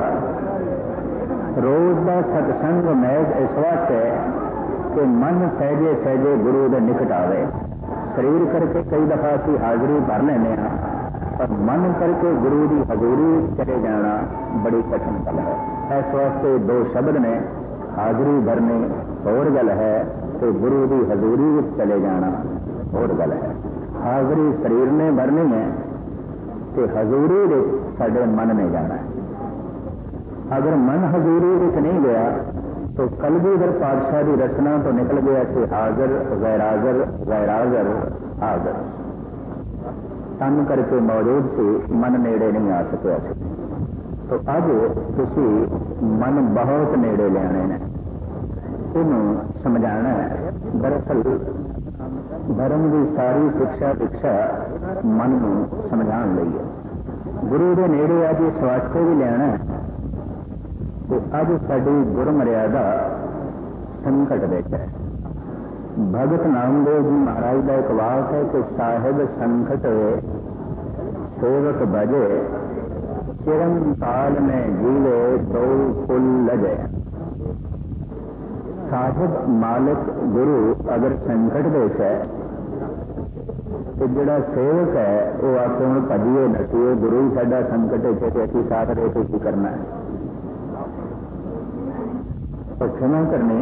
Speaker 4: ਰੋਜ਼ ਦਾ ਸਤਸੰਗ ਮਹਿਜ਼ ਇਸ ਵਾਸਤੇ ਕਿ ਮਨ ਸਹਿਜੇ ਸਹਿਜੇ ਗੁਰੂ ਦੇ ਨਿਕਟ ਆਵੇ। ਸਰੀਰ ਕਰਕੇ ਕਈ ਦਫਾ ਅਸੀਂ ਹਾਜ਼ਰੀ ਭਰ ਲੈਂਦੇ ਹਾਂ, ਪਰ ਮਨ ਕਰਕੇ ਗੁਰੂ ਦੀ ਹਜ਼ੂਰੀ ਚਲੇ ਜਾਣਾ ਬੜੀ ਕਠਿਨ ਗੱਲ ਹੈ। ਇਸ ਵਾਸਤੇ ਦੋ ਸ਼ਬਦ ਨੇ, ਹਾਜ਼ਰੀ ਭਰਨੀ ਹੋਰ ਗੱਲ ਹੈ ਤੇ ਗੁਰੂ ਦੀ ਹਜ਼ੂਰੀ ਵਿੱਚ ਚਲੇ ਜਾਣਾ ਹੋਰ ਗੱਲ ਹੈ। ਹਾਜ਼ਰੀ ਸਰੀਰ ਨੇ ਭਰਨੀ ਹੈ ਤੇ ਹਜ਼ੂਰੀ ਵਿੱਚ ਸਾਡੇ ਮਨ ਨੇ ਜਾਣਾ ਹੈ। ਅਗਰ ਮਨ ਹਜ਼ੂਰੀ ਵਿੱਚ ਨਹੀਂ ਗਿਆ ਤਾਂ ਕਲਗੀਧਰ ਪਾਤਸ਼ਾਹ ਦੀ ਰਚਨਾ ਤੋਂ ਨਿਕਲ ਗਿਆ ਸੀ ਹਾਜ਼ਰ ਗੈਰਾਜ਼ਰ ਗੈਰਾਜ਼ਰ ਹਾਜ਼ਰ। ਤਨ ਕਰਕੇ ਮੌਜੂਦ ਸੀ, ਮਨ ਨੇੜੇ ਨਹੀਂ ਆ ਸਕਿਆ ਸੀ। ਤਾਂ ਅੱਜ ਤੁਸੀਂ ਮਨ ਬਹੁਤ ਨੇੜੇ ਲਿਆਣੇ ਨੇ, ਇਹਨੂੰ ਸਮਝਾਣਾ ਹੈ। ਦਰਅਸਲ ਧਰਮ ਦੀ ਸਾਰੀ ਸਿੱਖਿਆ ਮਨ ਨੂੰ ਸਮਝਾਉਣ ਲਈ ਹੈ। ਗੁਰੂ ਦੇ ਨੇੜੇ ਅੱਜ ਇਸ ਵਾਸਤੇ ਵੀ ਲਿਆਣਾ ਹੈ ਕਿ ਅੱਜ ਸਾਡੀ ਗੁਰਮਰਿਆਦਾ ਸੰਕਟ ਵਿੱਚ ਹੈ। ਭਗਤ ਨਾਮਦੇਵ ਜੀ ਮਹਾਰਾਜ ਦਾ ਇੱਕ ਵਾਕ ਹੈ ਕਿ ਸਾਹਿਬ ਸੰਕਟ ਵੇ ਸੇਵਕ ਭਜੇ, ਚਿਰਮ ਕਾਲ में जीवे तो कुल लजे। ਸਾਹਿਬ ਮਾਲਕ ਗੁਰੂ ਅਗਰ ਸੰਕਟ ਵਿੱਚ ਹੈ ਤੇ ਜਿਹੜਾ ਸੇਵਕ ਹੈ ਉਹ ਆਪੇ ਹੁਣ ਭਜੀਏ ਨੱਠੀਏ, ਗੁਰੂ ਹੀ ਸਾਡਾ ਸੰਕਟ ਵਿੱਚ ਤੇ ਅਸੀਂ ਸਾਥ ਦੇ ਕੇ ਕੀ ਕਰਨਾ ਹੈ। ਤਾਂ ਖਿਮਾ ਕਰਨੀ,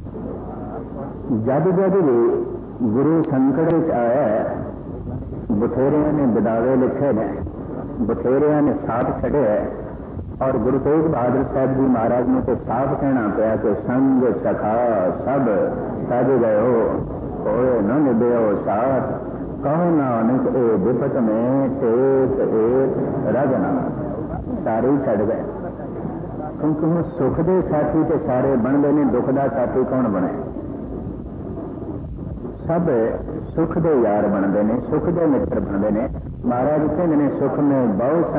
Speaker 4: ਜਦ ਜਦ ਵੀ ਗੁਰੂ ਸੰਕਟ ਵਿੱਚ ਆਇਆ, ਬਥੇਰਿਆਂ ਨੇ ਬਿਦਾਵੇ ਲਿਖੇ ਨੇ, ਬਥੇਰਿਆਂ ਨੇ ਸਾਥ ਛੱਡਿਆ। ਔਰ ਗੁਰੂ ਤੇਗ ਬਹਾਦਰ ਸਾਹਿਬ ਜੀ ਮਹਾਰਾਜ ਨੂੰ ਤੇ ਸਾਫ਼ ਕਹਿਣਾ ਪਿਆ ਕਿ ਸੰਗ ਸਖਾ ਸਭ ਸਜ ਗਇਓ, ਹੋਏ ਨ ਨਿਭਿਓ ਸਾਥ, ਕਹੋ ਨਾਨਕ ਇਹ ਵਿਪਤ में टेक एक रजना। ਸਾਰੇ ਹੀ ਛੱਡ ਗਏ। क्योंकि हम सुख के साथी तो सारे बनते हैं, दुख का साथी कौन बने? सब सुख के यार बनते हैं, सुख के मित्र बनते हैं। महाराज कहते हैं सुख में बहुत